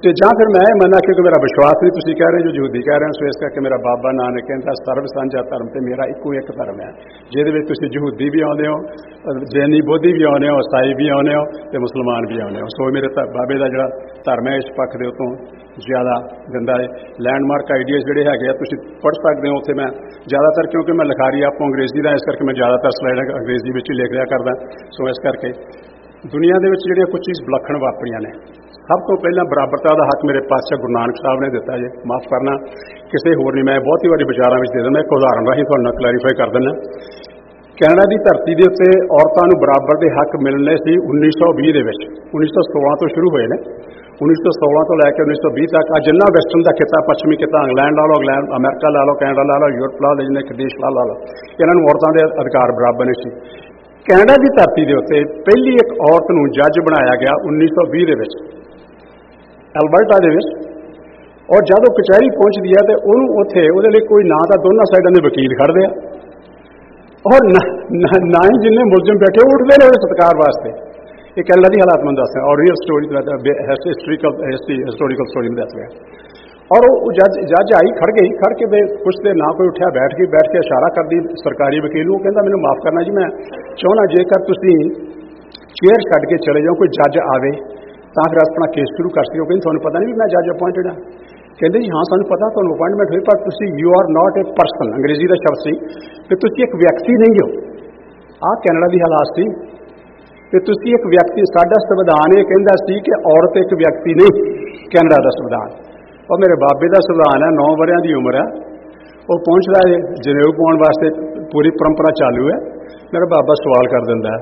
S2: ਤੇ ਜਾਂ ਫਿਰ ਮੈਂ ਇਹ ਮੰਨਾਂ ਕਿਉਂਕਿ ਮੇਰਾ ਵਿਸ਼ਵਾਸ ਨਹੀਂ, ਤੁਸੀਂ ਕਹਿ ਰਹੇ ਜੋ ਯਹੂਦੀ ਕਹਿ ਰਹੇ ਹੋ, ਸੋ ਇਸ ਕਰਕੇ ਮੇਰਾ ਬਾਬਾ ਨਾਨਕ ਕਹਿੰਦਾ ਸਰਬ ਸਾਂਝਾ ਧਰਮ ਤੇ ਮੇਰਾ ਇੱਕੋ ਇੱਕ ਧਰਮ ਹੈ, ਜਿਹਦੇ ਵਿੱਚ ਤੁਸੀਂ ਯਹੂਦੀ ਵੀ ਆਉਂਦੇ ਹੋ, ਜੈਨੀ ਬੋਧੀ ਵੀ ਆਉਂਦੇ ਹੋ, ਈਸਾਈ ਵੀ ਆਉਂਦੇ ਹੋ ਤੇ ਮੁਸਲਮਾਨ ਵੀ ਆਉਂਦੇ ਹੋ। ਸੋ ਮੇਰੇ ਬਾਬੇ ਦਾ ਜਿਹੜਾ ਧਰਮ ਹੈ ਇਸ ਪੱਖ ਦੇ ਉੱਤੋਂ ਜ਼ਿਆਦਾ ਦਿੰਦਾ ਹੈ। ਲੈਂਡਮਾਰਕ ਆਈਡੀਆਜ਼ ਜਿਹੜੇ ਹੈਗੇ ਆ ਤੁਸੀਂ ਪੜ੍ਹ ਸਕਦੇ ਹੋ ਉੱਥੇ। ਮੈਂ ਜ਼ਿਆਦਾਤਰ ਕਿਉਂਕਿ ਮੈਂ ਲਿਖਾਰੀ ਆਪੋ ਅੰਗਰੇਜ਼ੀ ਦਾ, ਇਸ ਕਰਕੇ ਮੈਂ ਜ਼ਿਆਦਾਤਰ ਸਲਾਈਡ ਅੰਗਰੇਜ਼ੀ ਵਿੱਚ ਹੀ ਲਿਖ ਲਿਆ ਕਰਦਾ। ਸੋ ਇਸ ਕਰਕੇ ਦੁਨੀਆ ਦੇ ਵਿੱਚ ਜਿਹੜੀਆਂ ਕੁਝ ਚੀਜ਼ ਵਿਲੱਖਣ ਵਾਪਰੀਆਂ ਨੇ, ਸਭ ਤੋਂ ਪਹਿਲਾਂ ਬਰਾਬਰਤਾ ਦਾ ਹੱਕ ਮੇਰੇ ਪਾਤਸ਼ਾਹ ਗੁਰੂ ਨਾਨਕ ਸਾਹਿਬ ਨੇ ਦਿੱਤਾ ਜੇ, ਮਾਫ ਕਰਨਾ ਕਿਸੇ ਹੋਰ ਨਹੀਂ, ਮੈਂ ਬਹੁਤੀ ਵਾਰੀ ਵਿਚਾਰਾਂ ਵਿੱਚ ਦੇ ਦਿੰਦਾ। ਇੱਕ ਉਦਾਹਰਨ ਰਾਹੀਂ ਤੁਹਾਨੂੰ ਨਾਲ ਕਲੈਰੀਫਾਈ ਕਰ ਦਿੰਦਾ। ਕੈਨੇਡਾ ਦੀ ਧਰਤੀ ਦੇ ਉੱਤੇ ਔਰਤਾਂ ਨੂੰ ਬਰਾਬਰ ਦੇ ਹੱਕ ਮਿਲਣੇ ਸੀ 1920 ਦੇ ਵਿੱਚ, 1916 ਤੋਂ ਸ਼ੁਰੂ ਹੋਏ ਨੇ। 1916 ਤੋਂ ਲੈ ਕੇ 1920 ਤੱਕ ਆ ਜਿੰਨਾ ਵੈਸਟਰਨ ਦਾ ਖਿੱਤਾ, ਪੱਛਮੀ ਖਿੱਤਾ, ਇੰਗਲੈਂਡ ਲਾ ਲਓ, ਅਮਰੀਕਾ ਲਾ ਲਓ, ਕੈਨੇਡਾ ਲਾ ਲਓ, ਯੂਰਪ ਲਾ ਲਓ, ਜਿੰਨੇ ਦੇਸ਼ ਲਾ ਲਓ, ਇਹਨਾਂ ਨੂੰ ਔਰਤਾਂ ਦੇ ਅਧਿਕਾਰ ਬਰਾਬਰ ਨਹੀਂ ਸੀ। ਕੈਨੇਡਾ ਦੀ ਧਰਤੀ ਦੇ ਉੱਤੇ ਪਹਿਲੀ ਇੱਕ ਔਰਤ ਨੂੰ ਜੱਜ ਬਣਾਇਆ ਗਿਆ 1920 ਦੇ ਵਿੱਚ ਐਲਬਰਟਾ ਦੇ ਵਿੱਚ, ਔਰ ਜਦ ਉਹ ਕਚਹਿਰੀ ਪਹੁੰਚਦੀ ਹੈ ਤੇ ਉਹਨੂੰ ਉੱਥੇ ਉਹਦੇ ਲਈ ਕੋਈ ਨਾ ਤਾਂ ਦੋਨਾਂ ਸਾਈਡਾਂ ਦੇ ਵਕੀਲ ਖੜ੍ਹਦੇ ਆ, ਔਰ ਨਾ ਹੀ ਜਿੰਨੇ ਮੁਲਜ਼ਮ ਬੈਠੇ ਉੱਠਦੇ ਨੇ ਉਹਦੇ ਸਤਿਕਾਰ ਵਾਸਤੇ। ਇਹ ਕੈਨੇਡਾ ਦੀ ਹਾਲਾਤ ਮੈਨੂੰ ਦੱਸ ਰਿਹਾ, ਔਰ ਰੀਅਲ ਸਟੋਰੀ ਹਿਸਟੋਰੀਕਲ ਸਟੋਰੀ ਨੂੰ ਦੱਸ ਰਿਹਾ। ਔਰ ਉਹ ਜੱਜ ਆਈ, ਖੜ ਕੇ ਕੁਛ ਦੇ ਨਾ ਕੋਈ ਉੱਠਿਆ, ਬੈਠ ਕੇ ਇਸ਼ਾਰਾ ਕਰਦੀ ਸਰਕਾਰੀ ਵਕੀਲ ਨੂੰ, ਕਹਿੰਦਾ ਮੈਨੂੰ ਮਾਫ ਕਰਨਾ ਜੀ, ਮੈਂ ਚਾਹੁੰਦਾ ਜੇਕਰ ਤੁਸੀਂ ਚੇਅਰ ਛੱਡ ਕੇ ਚਲੇ ਜਾਓ, ਕੋਈ ਜੱਜ ਆਵੇ ਤਾਂ ਫਿਰ ਆਪਣਾ ਕੇਸ ਸ਼ੁਰੂ ਕਰ ਸਕੋ। ਕਹਿੰਦੇ ਤੁਹਾਨੂੰ ਪਤਾ ਨਹੀਂ ਵੀ ਮੈਂ ਜੱਜ ਅਪਾਇੰਟਡ ਹਾਂ? ਕਹਿੰਦੇ ਜੀ ਹਾਂ ਸਾਨੂੰ ਪਤਾ ਤੁਹਾਨੂੰ ਅਪਾਇੰਟਮੈਂਟ ਹੋਈ, ਪਰ ਤੁਸੀਂ you are not A person, ਅੰਗਰੇਜ਼ੀ ਦਾ ਸ਼ਬਦ ਸੀ, ਤੇ ਤੁਸੀਂ ਇੱਕ ਵਿਅਕਤੀ ਨਹੀਂ ਹੋ। ਆਹ ਕੈਨੇਡਾ ਦੀ ਹਾਲਾਤ ਸੀ ਤੇ ਤੁਸੀਂ ਇੱਕ ਵਿਅਕਤੀ, ਸਾਡਾ ਸੰਵਿਧਾਨ ਇਹ ਕਹਿੰਦਾ ਸੀ ਕਿ ਔਰਤ ਇੱਕ ਵਿਅਕਤੀ ਨਹੀਂ, ਕੈਨੇਡਾ ਦਾ ਸੰਵਿਧਾਨ। ਉਹ ਮੇਰੇ ਬਾਬੇ ਦਾ ਸੰਵਿਧਾਨ ਹੈ, 9 ਵਰ੍ਹਿਆਂ ਦੀ ਉਮਰ ਹੈ, ਉਹ ਪਹੁੰਚਦਾ ਹੈ ਜਨੇਊ ਪਾਉਣ ਵਾਸਤੇ, ਪੂਰੀ ਪਰੰਪਰਾ ਚਾਲੂ ਹੈ। ਮੇਰਾ ਬਾਬਾ ਸਵਾਲ ਕਰ ਦਿੰਦਾ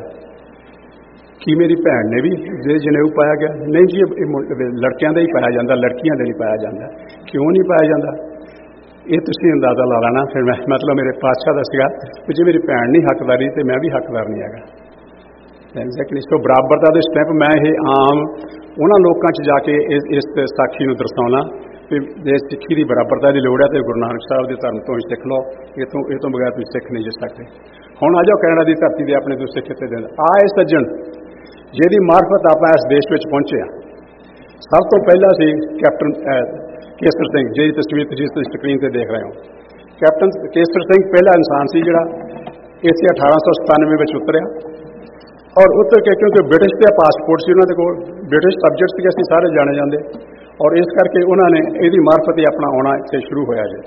S2: ਕਿ ਮੇਰੀ ਭੈਣ ਨੇ ਵੀ ਜੇ ਜਨੇਊ ਪਾਇਆ ਗਿਆ? ਨਹੀਂ ਜੀ, ਇਹ ਲੜਕਿਆਂ ਦਾ ਹੀ ਪਾਇਆ ਜਾਂਦਾ, ਲੜਕੀਆਂ ਦਾ ਨਹੀਂ ਪਾਇਆ ਜਾਂਦਾ। ਕਿਉਂ ਨਹੀਂ ਪਾਇਆ ਜਾਂਦਾ? ਇਹ ਤੁਸੀਂ ਅੰਦਾਜ਼ਾ ਲਾ ਲੈਣਾ। ਫਿਰ ਮੈਂ ਮਤਲਬ ਮੇਰੇ ਪਾਤਸ਼ਾਹ ਦਾ ਸੀਗਾ ਕਿ ਜੇ ਮੇਰੀ ਭੈਣ ਨਹੀਂ ਹੱਕਦਾਰੀ ਤੇ ਮੈਂ ਵੀ ਹੱਕਦਾਰ ਨਹੀਂ ਹੈਗਾ। ਐਗਜ਼ੈਕਟਲੀ। ਸੋ ਬਰਾਬਰਤਾ ਦੇ ਸਟੈਪ ਮੈਂ ਇਹ ਆਮ ਉਹਨਾਂ ਲੋਕਾਂ 'ਚ ਜਾ ਕੇ ਇਸ ਸਾਖੀ ਨੂੰ ਦਰਸਾਉਣਾ ਕਿ ਜੇ ਸਿੱਖੀ ਦੀ ਬਰਾਬਰਤਾ ਦੀ ਲੋੜ ਹੈ ਤੇ ਗੁਰੂ ਨਾਨਕ ਸਾਹਿਬ ਦੇ ਧਰਮ ਤੋਂ ਹੀ ਸਿੱਖ ਲਓ, ਇਹ ਤੋਂ ਬਗੈਰ ਤੁਸੀਂ ਸਿੱਖ ਨਹੀਂ ਜਾ ਸਕਦੇ। ਹੁਣ ਆ ਜਾਓ ਕੈਨੇਡਾ ਦੀ ਧਰਤੀ ਦੇ ਆਪਣੇ ਦੂਸਰੇ ਖਿੱਤੇ ਦੇ ਆਏ ਸੱਜਣ ਜਿਹਦੀ ਮਾਰਫਤ ਆਪਾਂ ਇਸ ਦੇਸ਼ ਵਿੱਚ ਪਹੁੰਚੇ ਆ। ਸਭ ਤੋਂ ਪਹਿਲਾਂ ਸੀ ਕੈਪਟਨ ਕੇਸਰ ਸਿੰਘ, ਜਿਹਦੀ ਤਸਵੀਰ ਤੁਸੀਂ ਸਕਰੀਨ ਤੇ ਦੇਖ ਰਹੇ ਹੋ। ਕੈਪਟਨ ਕੇਸਰ ਸਿੰਘ ਪਹਿਲਾ ਇਨਸਾਨ ਸੀ ਜਿਹੜਾ ਇੱਥੇ 1897 ਵਿੱਚ ਉਤਰਿਆ, ਔਰ ਉਤਰ ਕੇ ਕਿਉਂਕਿ ਬ੍ਰਿਟਿਸ਼ ਦਾ ਪਾਸਪੋਰਟ ਸੀ ਉਹਨਾਂ ਦੇ ਕੋਲ, ਬ੍ਰਿਟਿਸ਼ ਸਬਜੈਕਟ ਸੀ, ਅਸੀਂ ਸਾਰੇ ਜਾਣੇ ਜਾਂਦੇ, ਔਰ ਇਸ ਕਰਕੇ ਉਹਨਾਂ ਨੇ ਇਹਦੀ ਮਾਰਫਤ ਹੀ ਆਪਣਾ ਆਉਣਾ ਇੱਥੇ ਸ਼ੁਰੂ ਹੋਇਆ ਜੀ।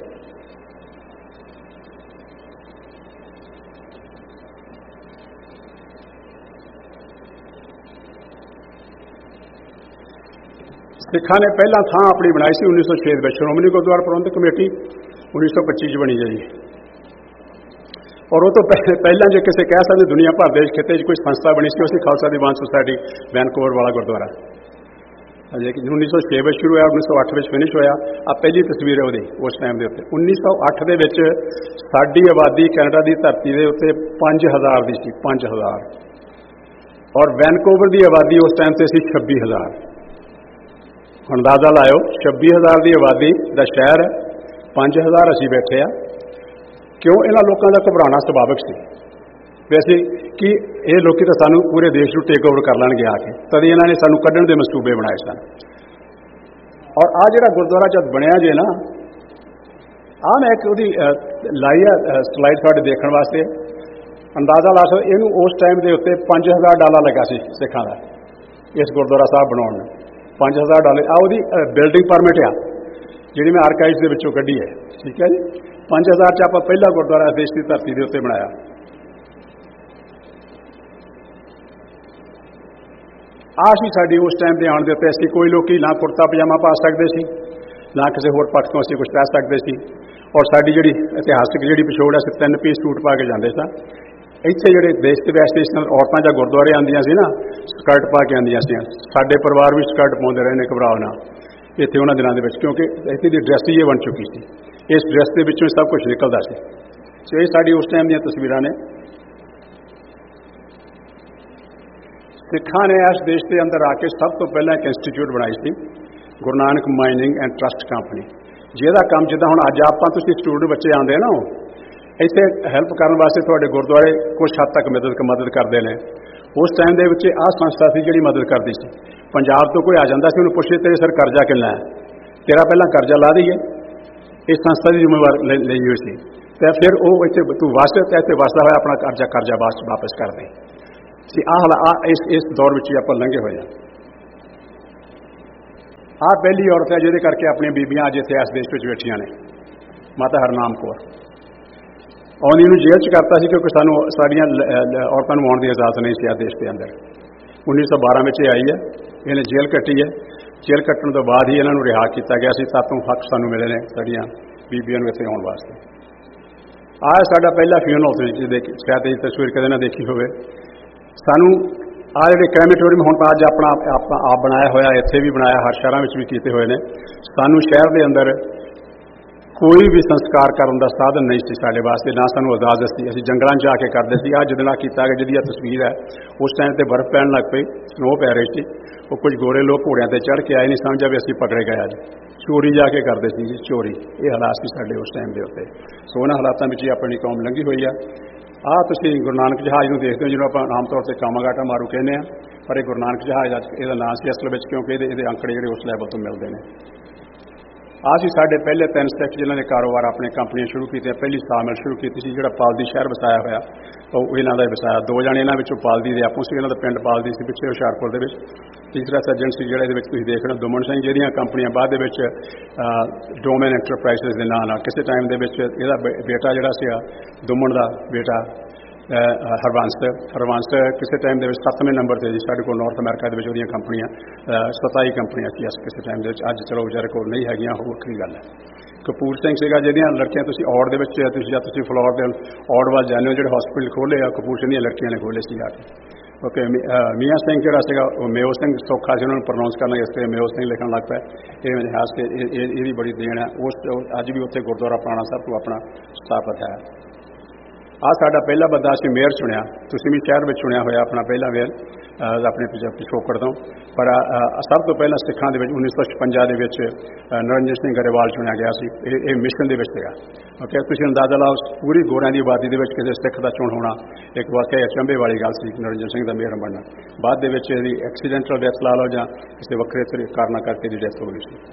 S2: ਸਿੱਖਾਂ ਨੇ ਪਹਿਲਾਂ ਥਾਂ ਆਪਣੀ ਬਣਾਈ ਸੀ 1906 ਵਿੱਚ, ਸ਼੍ਰੋਮਣੀ ਗੁਰਦੁਆਰਾ ਪ੍ਰਬੰਧਕ ਕਮੇਟੀ 1925 'ਚ ਬਣੀ ਜੀ। ਔਰ ਉਹ ਤੋਂ ਪਹਿਲਾਂ ਜੇ ਕਿਸੇ ਕਹਿ ਸਕਦੇ ਦੁਨੀਆ ਭਰ ਦੇ ਖਿੱਤੇ 'ਚ ਕੋਈ ਸੰਸਥਾ ਬਣੀ ਸੀ, ਉਹ ਸੀ ਖਾਲਸਾ ਦੀਵਾਨ ਸੁਸਾਇਟੀ ਵੈਨਕੂਵਰ ਵਾਲਾ ਗੁਰਦੁਆਰਾ, ਅਜੇ ਕਿ 1906 ਵਿੱਚ ਸ਼ੁਰੂ ਹੋਇਆ, 1908 ਵਿੱਚ ਫਿਨਿਸ਼ ਹੋਇਆ। ਆ ਪਹਿਲੀ ਤਸਵੀਰ ਹੈ ਉਹਦੀ ਉਸ ਟਾਈਮ ਦੇ ਉੱਤੇ। 1908 ਦੇ ਵਿੱਚ ਸਾਡੀ ਆਬਾਦੀ ਕੈਨੇਡਾ ਦੀ ਧਰਤੀ ਦੇ ਉੱਤੇ 5000 ਦੀ ਸੀ, 5000, ਔਰ ਵੈਨਕੂਵਰ ਦੀ ਆਬਾਦੀ ਉਸ ਟਾਈਮ ਤੇ ਸੀ 26000। ਹੁਣ ਅੰਦਾਜ਼ਾ ਲਾਇਓ, 26000 ਦੀ ਆਬਾਦੀ ਦਾ ਸ਼ਹਿਰ, 5000 ਅਸੀਂ ਬੈਠੇ ਆ। ਕਿਉਂ? ਇਹਨਾਂ ਲੋਕਾਂ ਦਾ ਘਬਰਾਉਣਾ ਸੁਭਾਵਿਕ ਸੀ। ਵੈਸੇ ਕਿ ਇਹ ਲੋਕੀ ਤਾਂ ਸਾਨੂੰ ਪੂਰੇ ਦੇਸ਼ ਨੂੰ ਟੇਕ ਓਵਰ ਕਰ ਲੈਣਗੇ ਆ ਕੇ, ਤਦ ਇਹਨਾਂ ਨੇ ਸਾਨੂੰ ਕੱਢਣ ਦੇ ਮਨਸੂਬੇ ਬਣਾਏ ਸਨ। ਔਰ ਆ ਜਿਹੜਾ ਗੁਰਦੁਆਰਾ ਜਦ ਬਣਿਆ ਜੇ ਨਾ, ਆ ਮੈਂ ਇੱਕ ਉਹਦੀ ਲਾਈ ਆ ਸਲਾਈਡ ਤੁਹਾਡੇ ਦੇਖਣ ਵਾਸਤੇ, ਅੰਦਾਜ਼ਾ ਲਾ ਸਕਦੇ ਇਹਨੂੰ ਉਸ ਟਾਈਮ ਦੇ ਉੱਤੇ $5000 ਲੱਗਾ ਸੀ ਸਿੱਖਾਂ ਦਾ ਇਸ ਗੁਰਦੁਆਰਾ ਸਾਹਿਬ ਬਣਾਉਣ ਨੂੰ। $5000 ਆ ਉਹਦੀ ਬਿਲਡਿੰਗ ਪਰਮਿਟ ਆ ਜਿਹੜੀ ਮੈਂ ਆਰਕਾਈਵਸ ਦੇ ਵਿੱਚੋਂ ਕੱਢੀ ਹੈ, ਠੀਕ ਹੈ ਜੀ। 5000 'ਚ ਆਪਾਂ ਪਹਿਲਾ ਗੁਰਦੁਆਰਾ ਦੇਸ਼ ਦੀ ਧਰਤੀ ਦੇ ਉੱਤੇ ਬਣਾਇਆ। ਆਹ ਸੀ ਸਾਡੀ ਉਸ ਟਾਈਮ ਦੇ ਆਉਣ ਦੇ ਉੱਤੇ। ਅਸੀਂ ਕੋਈ ਲੋਕੀ ਨਾ ਕੁੜਤਾ ਪਜਾਮਾ ਪਾ ਸਕਦੇ ਸੀ, ਨਾ ਕਿਸੇ ਹੋਰ ਪੱਖ ਤੋਂ ਅਸੀਂ ਕੁਝ ਕਹਿ ਸਕਦੇ ਸੀ, ਔਰ ਸਾਡੀ ਜਿਹੜੀ ਇਤਿਹਾਸਿਕ ਜਿਹੜੀ ਪਿਛੋੜ ਹੈ, ਅਸੀਂ 3 ਪੀਸ ਸੂਟ ਪਾ ਕੇ ਜਾਂਦੇ ਸਾਂ। ਇੱਥੇ ਜਿਹੜੇ ਦੇਸ਼ ਦੇ ਵੈਸਟ ਔਰਤਾਂ ਜਾਂ ਗੁਰਦੁਆਰੇ ਆਉਂਦੀਆਂ ਸੀ ਨਾ, ਸਕਰਟ ਪਾ ਕੇ ਆਉਂਦੀਆਂ ਸੀ। ਸਾਡੇ ਪਰਿਵਾਰ ਵੀ ਸਕਰਟ ਪਾਉਂਦੇ ਰਹੇ ਨੇ, ਘਬਰਾਓ ਨਾ ਇੱਥੇ ਉਹਨਾਂ ਦਿਨਾਂ ਦੇ ਵਿੱਚ, ਕਿਉਂਕਿ ਇੱਥੇ ਦੀ ਡਰੈਸ ਹੀ ਇਹ ਬਣ ਚੁੱਕੀ ਸੀ। ਇਸ ਡਰੈਸ ਦੇ ਵਿੱਚੋਂ ਸਭ ਕੁਝ ਨਿਕਲਦਾ ਸੀ। ਸੋ ਇਹ ਸਾਡੀ ਉਸ ਟਾਈਮ ਦੀਆਂ ਤਸਵੀਰਾਂ ਨੇ। ਸਿੱਖਾਂ ਨੇ ਇਸ ਦੇਸ਼ ਦੇ ਅੰਦਰ ਆ ਕੇ ਸਭ ਤੋਂ ਪਹਿਲਾਂ ਇੱਕ ਇੰਸਟੀਚਿਊਟ ਬਣਾਈ ਸੀ, Guru Nanak mining and trust company, ਜਿਹਦਾ ਕੰਮ ਜਿੱਦਾਂ ਹੁਣ ਅੱਜ ਆਪਾਂ ਤੁਸੀਂ ਸਟੂਡੈਂਟ ਬੱਚੇ ਆਉਂਦੇ ਨਾ, ਉਹ ਇੱਥੇ ਹੈਲਪ ਕਰਨ ਵਾਸਤੇ ਤੁਹਾਡੇ ਗੁਰਦੁਆਰੇ ਕੁਝ ਹੱਦ ਤੱਕ ਮਦਦ ਕਰਦੇ ਨੇ। उस टाइम ਦੇ ਵਿੱਚ ਆਹ ਸੰਸਥਾ ਸੀ ਜਿਹੜੀ ਮਦਦ ਕਰਦੀ ਸੀ। ਪੰਜਾਬ ਤੋਂ ਕੋਈ ਆ ਜਾਂਦਾ ਸੀ, ਉਹਨੂੰ ਪੁੱਛੇ ਤੇਰੇ ਸਰ ਕਰਜ਼ਾ ਕਿੰਨਾ ਹੈ, ਤੇਰਾ ਪਹਿਲਾਂ ਕਰਜ਼ਾ ਲਾ ਦਈਏ, ਇਸ ਸੰਸਥਾ ਦੀ ਜ਼ਿੰਮੇਵਾਰ ਲਈ ਹੋਈ ਸੀ। ਤੇ ਫਿਰ ਉਹ ਇੱਥੇ ਤੂੰ ਵਸਦਾ ਤੇ ਇੱਥੇ ਵਸਦਾ ਹੋਇਆ ਆਪਣਾ ਕਰਜ਼ਾ ਵਾਪਸ ਕਰ ਦੇ ਸੀ। ਇਸ ਦੌਰ ਵਿੱਚ ਆਪਾਂ ਲੰਘੇ ਹੋਏ ਹਾਂ। ਆਹ ਪਹਿਲੀ ਔਰਤ ਹੈ ਜਿਹਦੇ ਕਰਕੇ ਆਪਣੀਆਂ ਬੀਬੀਆਂ ਅੱਜ ਇੱਥੇ ਇਸ ਦੇਸ਼ ਵਿੱਚ ਬੈਠੀਆਂ ਨੇ। ਮਾਤਾ ਹਰਨਾਮ ਕੌਰ ਆਉਂਦੀ ਨੂੰ ਜੇਲ੍ਹ 'ਚ ਕਰਤਾ ਸੀ ਕਿਉਂਕਿ ਸਾਨੂੰ ਸਾਡੀਆਂ ਔਰਤਾਂ ਨੂੰ ਆਉਣ ਦੀ ਇਜਾਜ਼ਤ ਨਹੀਂ ਸੀ ਆ ਦੇਸ਼ ਦੇ ਅੰਦਰ। 1912 ਵਿੱਚ ਇਹ ਆਈ ਹੈ, ਇਹਨੇ ਜੇਲ੍ਹ ਕੱਟੀ ਹੈ। ਜੇਲ੍ਹ ਕੱਟਣ ਤੋਂ ਬਾਅਦ ਹੀ ਇਹਨਾਂ ਨੂੰ ਰਿਹਾ ਕੀਤਾ ਗਿਆ ਸੀ। ਸਾਤੋਂ ਹੱਕ ਸਾਨੂੰ ਮਿਲੇ ਨੇ ਸਾਡੀਆਂ ਬੀਬੀਆਂ ਨੂੰ ਇੱਥੇ ਆਉਣ ਵਾਸਤੇ। ਆਹ ਸਾਡਾ ਪਹਿਲਾ ਫਿਊਨਰਲ ਸੀ, ਸ਼ਾਇਦ ਇਹ ਤਸਵੀਰ ਕਦੇ ਨਾ ਦੇਖੀ ਹੋਵੇ। ਸਾਨੂੰ ਆਹ ਜਿਹੜੇ ਕ੍ਰੈਮੇਟੋਰੀਅਮ ਹੁਣ ਤਾਂ ਅੱਜ ਆਪਣਾ ਆਪ ਬਣਾਇਆ ਹੋਇਆ, ਇੱਥੇ ਵੀ ਬਣਾਇਆ, ਹਰ ਸ਼ਹਿਰਾਂ ਵਿੱਚ ਵੀ ਕੀਤੇ ਹੋਏ ਨੇ। ਸਾਨੂੰ ਸ਼ਹਿਰ ਦੇ ਅੰਦਰ ਕੋਈ ਵੀ ਸੰਸਕਾਰ ਕਰਨ ਦਾ ਸਾਧਨ ਨਹੀਂ ਸੀ ਸਾਡੇ ਵਾਸਤੇ, ਨਾ ਸਾਨੂੰ ਇਜਾਜ਼ਤ ਸੀ। ਅਸੀਂ ਜੰਗਲਾਂ 'ਚ ਜਾ ਕੇ ਕਰਦੇ ਸੀ। ਆਹ ਜਿਹਦੇ ਨਾਲ ਕੀਤਾ ਗਿਆ, ਜਿਹਦੀ ਆ ਤਸਵੀਰ ਹੈ, ਉਸ ਟਾਈਮ ਤੇ ਬਰਫ਼ ਪੈਣ ਲੱਗ ਪਈ, ਸਨੋ ਪੈ ਰਹੀ ਸੀ। ਉਹ ਕੁਝ ਗੋਰੇ ਲੋਕ ਘੋੜਿਆਂ ਤੇ ਚੜ੍ਹ ਕੇ ਆਏ, ਨਹੀਂ ਸਮਝਿਆ ਵੀ ਅਸੀਂ ਪਕੜੇ ਗਏ। ਅੱਜ ਚੋਰੀ ਜਾ ਕੇ ਕਰਦੇ ਸੀ ਜੀ, ਚੋਰੀ। ਇਹ ਹਾਲਾਤ ਸੀ ਸਾਡੇ ਉਸ ਟਾਈਮ ਦੇ ਉੱਤੇ। ਸੋ ਉਹਨਾਂ ਹਾਲਾਤਾਂ ਵਿੱਚ ਹੀ ਆਪਣੀ ਕੌਮ ਲੰਘੀ ਹੋਈ ਆ। ਆਹ ਤੁਸੀਂ ਗੁਰੂ ਨਾਨਕ ਜਹਾਜ਼ ਨੂੰ ਦੇਖਦੇ ਹੋ, ਜਿਹਨੂੰ ਆਪਾਂ ਆਮ ਤੌਰ 'ਤੇ ਕਾਮਾਗਾਟਾ ਮਾਰੂ ਕਹਿੰਦੇ ਹਾਂ, ਪਰ ਇਹ ਗੁਰੂ ਨਾਨਕ ਜਹਾਜ਼ ਇਹਦਾ ਨਾਂ ਸੀ ਅਸਲ ਵਿੱਚ, ਕਿਉਂਕਿ ਇਹਦੇ ਅੰਕੜੇ ਜਿਹੜੇ ਉਸ ਲੈਵਲ ਤੋਂ ਮਿਲਦੇ ਨੇ। ਆਹ ਸੀ ਸਾਡੇ ਪਹਿਲੇ 3 ਸਿੱਖ ਜਿਨ੍ਹਾਂ ਨੇ ਕਾਰੋਬਾਰ ਆਪਣੀਆਂ ਕੰਪਨੀਆਂ ਸ਼ੁਰੂ ਕੀਤੀਆਂ। ਪਹਿਲੀ ਸਾਮਿਲ ਸ਼ੁਰੂ ਕੀਤੀ ਸੀ ਜਿਹੜਾ ਪਾਲਦੀ ਸ਼ਹਿਰ ਵਸਾਇਆ ਹੋਇਆ, ਉਹ ਇਹਨਾਂ ਦਾ ਵਸਾਇਆ। 2 ਜਣੇ ਇਹਨਾਂ ਵਿੱਚੋਂ ਪਾਲਦੀ ਦੇ ਆਪੋ ਸੀ, ਇਹਨਾਂ ਦਾ ਪਿੰਡ ਪਾਲਦੀ ਸੀ ਪਿੱਛੇ ਹੁਸ਼ਿਆਰਪੁਰ ਦੇ ਵਿੱਚ। ਤੀਸਰਾ ਸੱਜਣ ਸੀ ਜਿਹੜਾ ਇਹਦੇ ਵਿੱਚ ਤੁਸੀਂ ਦੇਖ ਰਹੇ ਹੋ, ਦੁਮਨ ਸਿੰਘ, ਜਿਹਦੀਆਂ ਕੰਪਨੀਆਂ ਬਾਅਦ ਦੇ ਵਿੱਚ ਡੋਮੇਨ ਐਂਟਰਪ੍ਰਾਈਜ਼ਸ ਦੇ ਨਾਂ ਨਾਲ। ਕਿਸੇ ਟਾਈਮ ਦੇ ਵਿੱਚ ਇਹਦਾ ਬੇਟਾ ਜਿਹੜਾ ਸੀਗਾ ਦੁਮਨ ਦਾ ਬੇਟਾ ਹਰਵੰਸ ਕਿਸੇ ਟਾਈਮ ਦੇ ਵਿੱਚ 7ਵੇਂ ਨੰਬਰ 'ਤੇ ਜੀ ਸਾਡੇ ਕੋਲ ਨਾਰਥ ਅਮਰੀਕਾ ਦੇ ਵਿੱਚ ਉਹਦੀਆਂ ਕੰਪਨੀਆਂ 27 ਕੰਪਨੀਆਂ ਸੀ ਕਿਸੇ ਟਾਈਮ ਦੇ ਵਿੱਚ। ਅੱਜ ਚਲੋ ਵਿਚਾਰੇ ਕੋਲ ਨਹੀਂ ਹੈਗੀਆਂ, ਉਹ ਵੱਖਰੀ ਗੱਲ ਹੈ। ਕਪੂਰ ਸਿੰਘ ਸੀਗਾ, ਜਿਹਦੀਆਂ ਲੜਕੀਆਂ ਤੁਸੀਂ ਔੜ ਦੇ ਵਿੱਚ ਤੁਸੀਂ ਫਲੋਰ ਦੇ ਔੜ ਵੱਲ ਜਾਂਦੇ ਹੋ, ਜਿਹੜੇ ਹਸਪੀਟਲ ਖੋਲ੍ਹੇ ਆ ਕਪੂਰ ਸਿੰਘ ਦੀਆਂ ਲੜਕੀਆਂ ਨੇ ਖੋਲ੍ਹੇ ਸੀ ਆ ਕੇ। ਓਕੇ, ਮੀਆਂ ਸਿੰਘ ਜਿਹੜਾ ਸੀਗਾ ਉਹ ਮੇਓ ਸਿੰਘ, ਸੌਖਾ ਸੀ ਉਹਨਾਂ ਨੂੰ ਪ੍ਰੋਨਾਉਂਸ ਕਰਨਾ, ਇਸ ਤੇ ਮੇਓ ਸਿੰਘ ਲਿਖਣ ਲੱਗ ਪਿਆ। ਇਹ ਮੇਰੇ ਹਾਸ ਕੇ ਇਹਦੀ ਬੜੀ ਦੇਣ ਹੈ। ਅੱਜ ਵੀ ਉੱਥੇ ਗੁਰਦੁਆਰਾ ਪੁਰਾਣਾ ਸਾਹਿਬ ਤੋਂ ਆਪਣਾ ਸਥਾਪਿਤ ਹੈ। ਆਹ ਸਾਡਾ ਪਹਿਲਾ ਬੰਦਾ ਅਸੀਂ ਮੇਅਰ ਚੁਣਿਆ। ਤੁਸੀਂ ਵੀ ਸ਼ਹਿਰ ਵਿੱਚ ਚੁਣਿਆ ਹੋਇਆ ਆਪਣਾ ਪਹਿਲਾ ਮੇਅਰ ਆਪਣੇ ਪਿਛੋਕੜ ਤੋਂ। ਪਰ ਸਭ ਤੋਂ ਪਹਿਲਾਂ ਸਿੱਖਾਂ ਦੇ ਵਿੱਚ 1956 ਦੇ ਵਿੱਚ ਨਰਿੰਦਰ ਸਿੰਘ ਗਰੇਵਾਲ ਚੁਣਿਆ ਗਿਆ ਸੀ। ਇਹ ਮਿਸ਼ਨ ਦੇ ਵਿੱਚ ਸੀਗਾ। ਓਕੇ, ਤੁਸੀਂ ਅੰਦਾਜ਼ਾ ਲਾਓ, ਪੂਰੀ ਗੋਰਿਆਂ ਦੀ ਆਬਾਦੀ ਦੇ ਵਿੱਚ ਕਿਸੇ ਸਿੱਖ ਦਾ ਚੁਣ ਹੋਣਾ ਇੱਕ ਵਾਕਿਆ ਅਚੰਭੇ ਵਾਲੀ ਗੱਲ ਸੀ। ਨਰਿੰਦਰ ਸਿੰਘ ਦਾ ਮੇਅਰ ਬਣਨਾ, ਬਾਅਦ ਦੇ ਵਿੱਚ ਇਹਦੀ ਐਕਸੀਡੈਂਟਲ ਡੈਥ ਲਾ ਲਓ ਜਾਂ ਕਿਸੇ ਵੱਖਰੇ ਕਾਰਨਾਂ ਕਰਕੇ ਦੀ ਡੈਥ ਹੋ ਗਈ ਸੀ।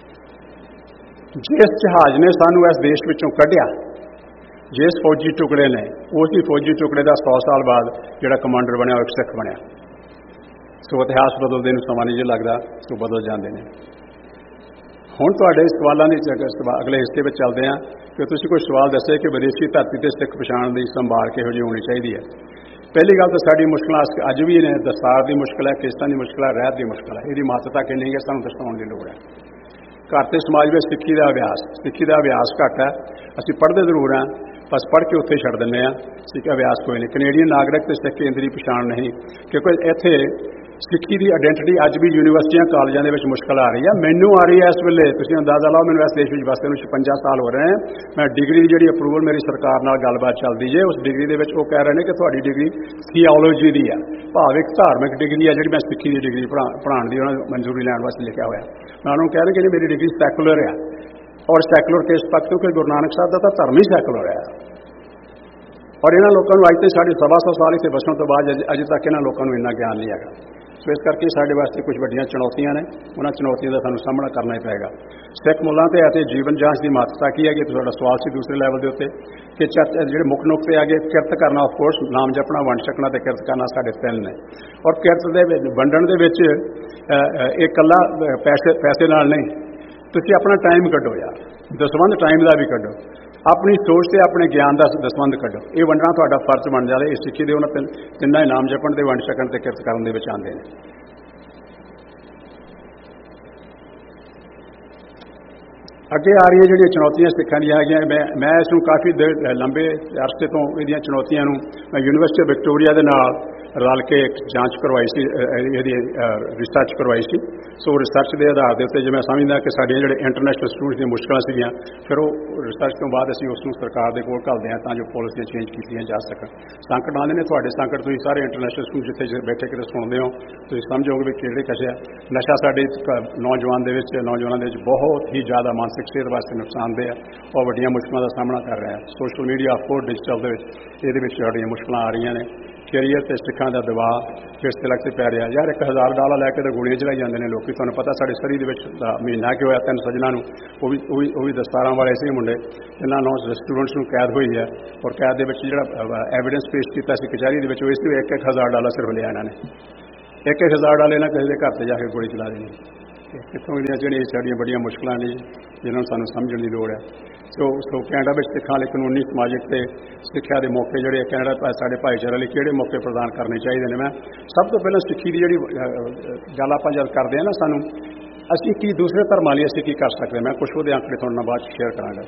S2: ਜਿਸ ਜਹਾਜ਼ ਨੇ ਸਾਨੂੰ ਇਸ ਦੇਸ਼ ਵਿੱਚੋਂ ਕੱਢਿਆ, ਜਿਸ ਫੌਜੀ ਟੁਕੜੇ ਨੇ, ਉਸੇ ਫੌਜੀ ਟੁਕੜੇ ਦਾ 100 ਸਾਲ ਬਾਅਦ ਜਿਹੜਾ ਕਮਾਂਡਰ ਬਣਿਆ ਉਹ ਇੱਕ ਸਿੱਖ ਬਣਿਆ। ਸੋ ਇਤਿਹਾਸ ਬਦਲਦੇ ਨੂੰ ਸਮਾਂ ਨਹੀਂ ਜੇ ਲੱਗਦਾ, ਸੋ ਬਦਲ ਜਾਂਦੇ ਨੇ। ਹੁਣ ਤੁਹਾਡੇ ਸਵਾਲਾਂ ਦੀ ਅਗਲੇ ਹਿੱਸੇ ਵਿੱਚ ਚੱਲਦੇ ਹਾਂ ਕਿ ਤੁਸੀਂ ਕੋਈ ਸਵਾਲ ਦੱਸੇ ਕਿ ਵਿਦੇਸ਼ੀ ਧਰਤੀ 'ਤੇ ਸਿੱਖ ਪਛਾਣ ਦੀ ਸੰਭਾਲ ਕਿਹੋ ਜਿਹੀ ਹੋਣੀ ਚਾਹੀਦੀ ਹੈ। ਪਹਿਲੀ ਗੱਲ ਤਾਂ ਸਾਡੀ ਮੁਸ਼ਕਲਾਂ ਅੱਜ ਵੀ ਨੇ। ਦਸਤਾਰ ਦੀ ਮੁਸ਼ਕਲ ਹੈ, ਕਿਸ਼ਤਾਂ ਦੀ ਮੁਸ਼ਕਲ ਹੈ, ਰਹਿਤ ਦੀ ਮੁਸ਼ਕਲ ਹੈ। ਇਹਦੀ ਮਹੱਤਤਾ ਕਿੰਨੀ ਹੈ ਸਾਨੂੰ ਦਰਸਾਉਣ ਦੀ ਲੋੜ ਹੈ। ਘਰ ਤੇ ਸਮਾਜ ਵਿੱਚ ਸਿੱਖੀ ਦਾ ਅਭਿਆਸ ਘੱਟ ਹੈ। ਅਸੀਂ ਪੜ੍ਹਦੇ ਜ਼ਰੂਰ ਹਾਂ, ਬਸ ਪੜ੍ਹ ਕੇ ਉੱਥੇ ਛੱਡ ਦਿੰਦੇ ਹਾਂ। ਸਿੱਖ ਅਭਿਆਸ ਕੋਈ ਨਹੀਂ। ਕੈਨੇਡੀਅਨ ਨਾਗਰਿਕ ਤੇ ਸਿੱਖ ਕੇਂਦਰੀ ਪਛਾਣ ਨਹੀਂ, ਕਿਉਂਕਿ ਇੱਥੇ ਸਿੱਖੀ ਦੀ ਆਇਡੈਂਟੀਟੀ ਅੱਜ ਵੀ ਯੂਨੀਵਰਸਿਟੀਆਂ ਕਾਲਜਾਂ ਦੇ ਵਿੱਚ ਮੁਸ਼ਕਲ ਆ ਰਹੀ ਹੈ। ਮੈਨੂੰ ਆ ਰਹੀ ਹੈ ਇਸ ਵੇਲੇ। ਤੁਸੀਂ ਅੰਦਾਜ਼ਾ ਲਾਓ, ਮੈਨੂੰ ਇਸ ਦੇਸ਼ ਵਿੱਚ ਵਸਦੇ ਨੂੰ 56 ਸਾਲ ਹੋ ਰਹੇ ਨੇ। ਮੈਂ ਡਿਗਰੀ ਦੀ ਜਿਹੜੀ ਅਪਰੂਵਲ ਮੇਰੀ ਸਰਕਾਰ ਨਾਲ ਗੱਲਬਾਤ ਚੱਲਦੀ ਜੇ, ਉਸ ਡਿਗਰੀ ਦੇ ਵਿੱਚ ਉਹ ਕਹਿ ਰਹੇ ਨੇ ਕਿ ਤੁਹਾਡੀ ਡਿਗਰੀ ਥੀਓਲੋਜੀ ਦੀ ਆ, ਭਾਵ ਇੱਕ ਧਾਰਮਿਕ ਡਿਗਰੀ ਆ। ਜਿਹੜੀ ਮੈਂ ਸਿੱਖੀ ਦੀ ਡਿਗਰੀ ਪੜ੍ਹਾਉਣ ਦੀ ਉਹਨਾਂ ਨੂੰ ਮਨਜ਼ੂਰੀ ਲੈਣ ਵਾਸਤੇ ਲਿਖਿਆ ਹੋਇਆ। ਮੈਂ ਉਹਨਾਂ ਨੂੰ ਕਹਿ ਰਿਹਾ ਕਿ ਮੇਰੀ ਡਿਗਰੀ ਸੈਕੂਲਰ ਆ, ਔਰ ਸੈਕੂਲਰ ਕਿਸ ਪੱਖ ਤੋਂ ਕਿ ਗੁਰੂ ਨਾਨਕ ਸਾਹਿਬ ਦਾ ਤਾਂ ਧਰਮ ਹੀ ਸੈਕੂਲਰ ਹੈ। ਔਰ ਇਹਨਾਂ ਲੋਕਾਂ ਨੂੰ ਅੱਜ ਤੇ ਸਾਡੇ 125 ਸਾਲ ਇੱਥੇ ਵਸਣ ਤੋਂ ਬਾਅਦ ਅਜੇ ਤੱਕ ਇਹਨਾਂ ਲੋਕਾਂ ਨੂੰ ਇੰਨਾ ਗਿਆਨ ਨਹੀਂ ਹੈਗਾ। ਸੋ ਇਸ ਕਰਕੇ ਸਾਡੇ ਵਾਸਤੇ ਕੁਝ ਵੱਡੀਆਂ ਚੁਣੌਤੀਆਂ ਨੇ। ਉਹਨਾਂ ਚੁਣੌਤੀਆਂ ਦਾ ਸਾਨੂੰ ਸਾਹਮਣਾ ਕਰਨਾ ਹੀ ਪਏਗਾ। ਸਿੱਖ ਮੁੱਲਾਂ ਤੇ ਅਤੇ ਜੀਵਨ ਜਾਂਚ ਦੀ ਮਹੱਤਤਾ ਕੀ ਹੈਗੀ, ਤੁਹਾਡਾ ਸਵਾਲ ਸੀ ਦੂਸਰੇ ਲੈਵਲ ਦੇ ਉੱਤੇ ਕਿ ਜਿਹੜੇ ਮੁੱਖ ਨੁਕਤੇ ਹੈਗੇ, ਕਿਰਤ ਕਰਨਾ, ਆਫਕੋਰਸ ਨਾਮ ਜਪਣਾ, ਵੰਡ ਛਕਣਾ ਤੇ ਕਿਰਤ ਕਰਨਾ ਸਾਡੇ 3 ਨੇ। ਔਰ ਕਿਰਤ ਦੇ ਵਿੱਚ ਵੰਡਣ ਦੇ ਵਿੱਚ ਇਹ ਇਕੱਲਾ ਪੈਸੇ ਨਾਲ ਨਹੀਂ, ਤੁਸੀਂ ਆਪਣਾ ਟਾਈਮ ਕੱਢੋ ਯਾਰ, ਦਸਵੰਧ ਟਾਈਮ ਦਾ ਵੀ ਕੱਢੋ, ਆਪਣੀ ਸੋਚ ਤੇ ਆਪਣੇ ਗਿਆਨ ਦਾ ਦਸਵੰਧ ਕੱਢੋ। ਇਹ ਵੰਡਣਾ ਤੁਹਾਡਾ ਫਰਜ਼ ਬਣ ਜਾਵੇ। ਇਹ ਸਿੱਖੀ ਦੇ ਉਹਨਾਂ ਤਿੰਨਾਂ ਹੀ ਨਾਮ ਜਪਣ ਤੇ ਵੰਡ ਛਕਣ ਤੇ ਕਿਰਤ ਕਰਨ ਦੇ ਵਿੱਚ ਆਉਂਦੇ ਨੇ। ਅੱਗੇ ਆ ਰਹੀਆਂ ਜਿਹੜੀਆਂ ਚੁਣੌਤੀਆਂ ਸਿੱਖਾਂ ਦੀਆਂ ਹੈਗੀਆਂ, ਮੈਂ ਇਸ ਨੂੰ ਕਾਫੀ ਲੰਬੇ ਅਰਸੇ ਤੋਂ ਇਹਦੀਆਂ ਚੁਣੌਤੀਆਂ ਨੂੰ ਮੈਂ ਯੂਨੀਵਰਸਿਟੀ ਵਿਕਟੋਰੀਆ ਦੇ ਨਾਲ ਰਲ ਕੇ ਇੱਕ ਜਾਂਚ ਕਰਵਾਈ ਸੀ, ਇਹਦੀ ਰਿਸਰਚ ਕਰਵਾਈ ਸੀ। ਸੋ ਰਿਸਰਚ ਦੇ ਆਧਾਰ ਦੇ ਉੱਤੇ ਜੇ ਮੈਂ ਸਮਝਦਾ ਕਿ ਸਾਡੀਆਂ ਜਿਹੜੇ ਇੰਟਰਨੈਸ਼ਨਲ ਸਟੂਡੈਂਟਸ ਦੀਆਂ ਮੁਸ਼ਕਲਾਂ ਸੀਗੀਆਂ, ਫਿਰ ਉਹ ਰਿਸਰਚ ਤੋਂ ਬਾਅਦ ਅਸੀਂ ਉਸ ਨੂੰ ਸਰਕਾਰ ਦੇ ਕੋਲ ਘੱਲਦੇ ਹਾਂ ਤਾਂ ਜੋ ਪਾਲਿਸੀਆਂ ਚੇਂਜ ਕੀਤੀਆਂ ਜਾ ਸਕਣ। ਸੰਕਟ ਆਉਂਦੇ ਨੇ, ਤੁਹਾਡੇ ਸੰਕਟ ਤੁਸੀਂ ਸਾਰੇ ਇੰਟਰਨੈਸ਼ਨਲ ਸਟੂਡੈਂਟ ਜਿੱਥੇ ਬੈਠੇ ਕਿਤੇ ਸੁਣਦੇ ਹੋ, ਤੁਸੀਂ ਸਮਝੋਗੇ ਵੀ ਕਿਹੜੇ ਕਸ਼ਿਆ ਨਸ਼ਾ ਸਾਡੇ ਨੌਜਵਾਨਾਂ ਦੇ ਵਿੱਚ ਬਹੁਤ ਹੀ ਜ਼ਿਆਦਾ ਮਾਨਸਿਕ ਸਿਹਤ ਵਾਸਤੇ ਨੁਕਸਾਨਦੇਹ ਹੈ ਔਰ ਵੱਡੀਆਂ ਮੁਸ਼ਕਲਾਂ ਦਾ ਸਾਹਮਣਾ ਕਰ ਰਿਹਾ ਹੈ। ਸੋਸ਼ਲ ਮੀਡੀਆ, ਆਫਕੋਰਸ ਡਿਜੀਟਲ ਦੇ ਵਿੱਚ ਇਹਦੇ ਵਿੱਚ ਸਾਡੀਆਂ ਮੁਸ਼ਕਲਾਂ ਆ ਰਹੀਆਂ ਨੇ। ਕੈਰੀਅਰ ਤੇ ਸਿੱਖਾਂ ਦਾ ਦਬਾਅ ਕਿਸ ਤੇ ਲੱਗਦੇ ਪੈ ਰਿਹਾ ਯਾਰ। $1000 ਲੈ ਕੇ ਤਾਂ ਗੋਲੀਆਂ ਚਲਾਈ ਜਾਂਦੇ ਨੇ ਲੋਕੀ। ਤੁਹਾਨੂੰ ਪਤਾ ਸਾਡੇ ਸਰੀ ਦੇ ਵਿੱਚ ਮਹੀਨਾ ਕਿ ਹੋਇਆ 3 ਸੱਜਣਾਂ ਨੂੰ, ਉਹ ਵੀ ਦਸਤਾਰਾਂ ਵਾਲੇ ਸੀ ਮੁੰਡੇ, ਇਹਨਾਂ 9 ਸਟੂਡੈਂਟਸ ਨੂੰ ਕੈਦ ਹੋਈ ਹੈ। ਔਰ ਕੈਦ ਦੇ ਵਿੱਚ ਜਿਹੜਾ ਐਵੀਡੈਂਸ ਪੇਸ਼ ਕੀਤਾ ਸੀ ਕਚਹਿਰੀ ਦੇ ਵਿੱਚ, ਉਹ ਇਸ ਤੋਂ $1000 ਸਿਰਫ ਲਿਆ ਇਹਨਾਂ ਨੇ। $1000 ਨਾਲ ਕਿਸੇ ਦੇ ਘਰ ਤੇ ਜਾ ਕੇ ਗੋਲੀ ਚਲਾ ਦੇਣੀ। ਕਿੱਥੋਂ ਦੀਆਂ ਜਿਹੜੀਆਂ ਸਾਡੀਆਂ ਬੜੀਆਂ ਮੁਸ਼ਕਲਾਂ ਨੇ ਜਿਹਨਾਂ ਨੂੰ ਸਾਨੂੰ ਸਮਝਣ ਦੀ ਲੋੜ ਹੈ। ਸੋ ਕੈਨੇਡਾ ਵਿੱਚ ਸਿੱਖਾਂ ਲਈ ਕਾਨੂੰਨੀ, ਸਮਾਜਿਕ ਤੇ ਸਿੱਖਿਆ ਦੇ ਮੌਕੇ ਜਿਹੜੇ ਕੈਨੇਡਾ ਸਾਡੇ ਭਾਈਚਾਰੇ ਲਈ ਕਿਹੜੇ ਮੌਕੇ ਪ੍ਰਦਾਨ ਕਰਨੇ ਚਾਹੀਦੇ ਨੇ। ਮੈਂ ਸਭ ਤੋਂ ਪਹਿਲਾਂ ਸਿੱਖੀ ਦੀ ਜਿਹੜੀ ਗੱਲ ਆਪਾਂ ਜਦ ਕਰਦੇ ਹਾਂ ਨਾ, ਸਾਨੂੰ ਅਸੀਂ ਕੀ ਦੂਸਰੇ ਧਰਮਾਂ ਲਈ ਅਸੀਂ ਕੀ ਕਰ ਸਕਦੇ ਹਾਂ, ਮੈਂ ਕੁਛ ਉਹਦੇ ਆਂਕੜੇ ਤੁਹਾਡੇ ਨਾਲ ਬਾਅਦ 'ਚ ਸ਼ੇਅਰ ਕਰਾਂਗਾ।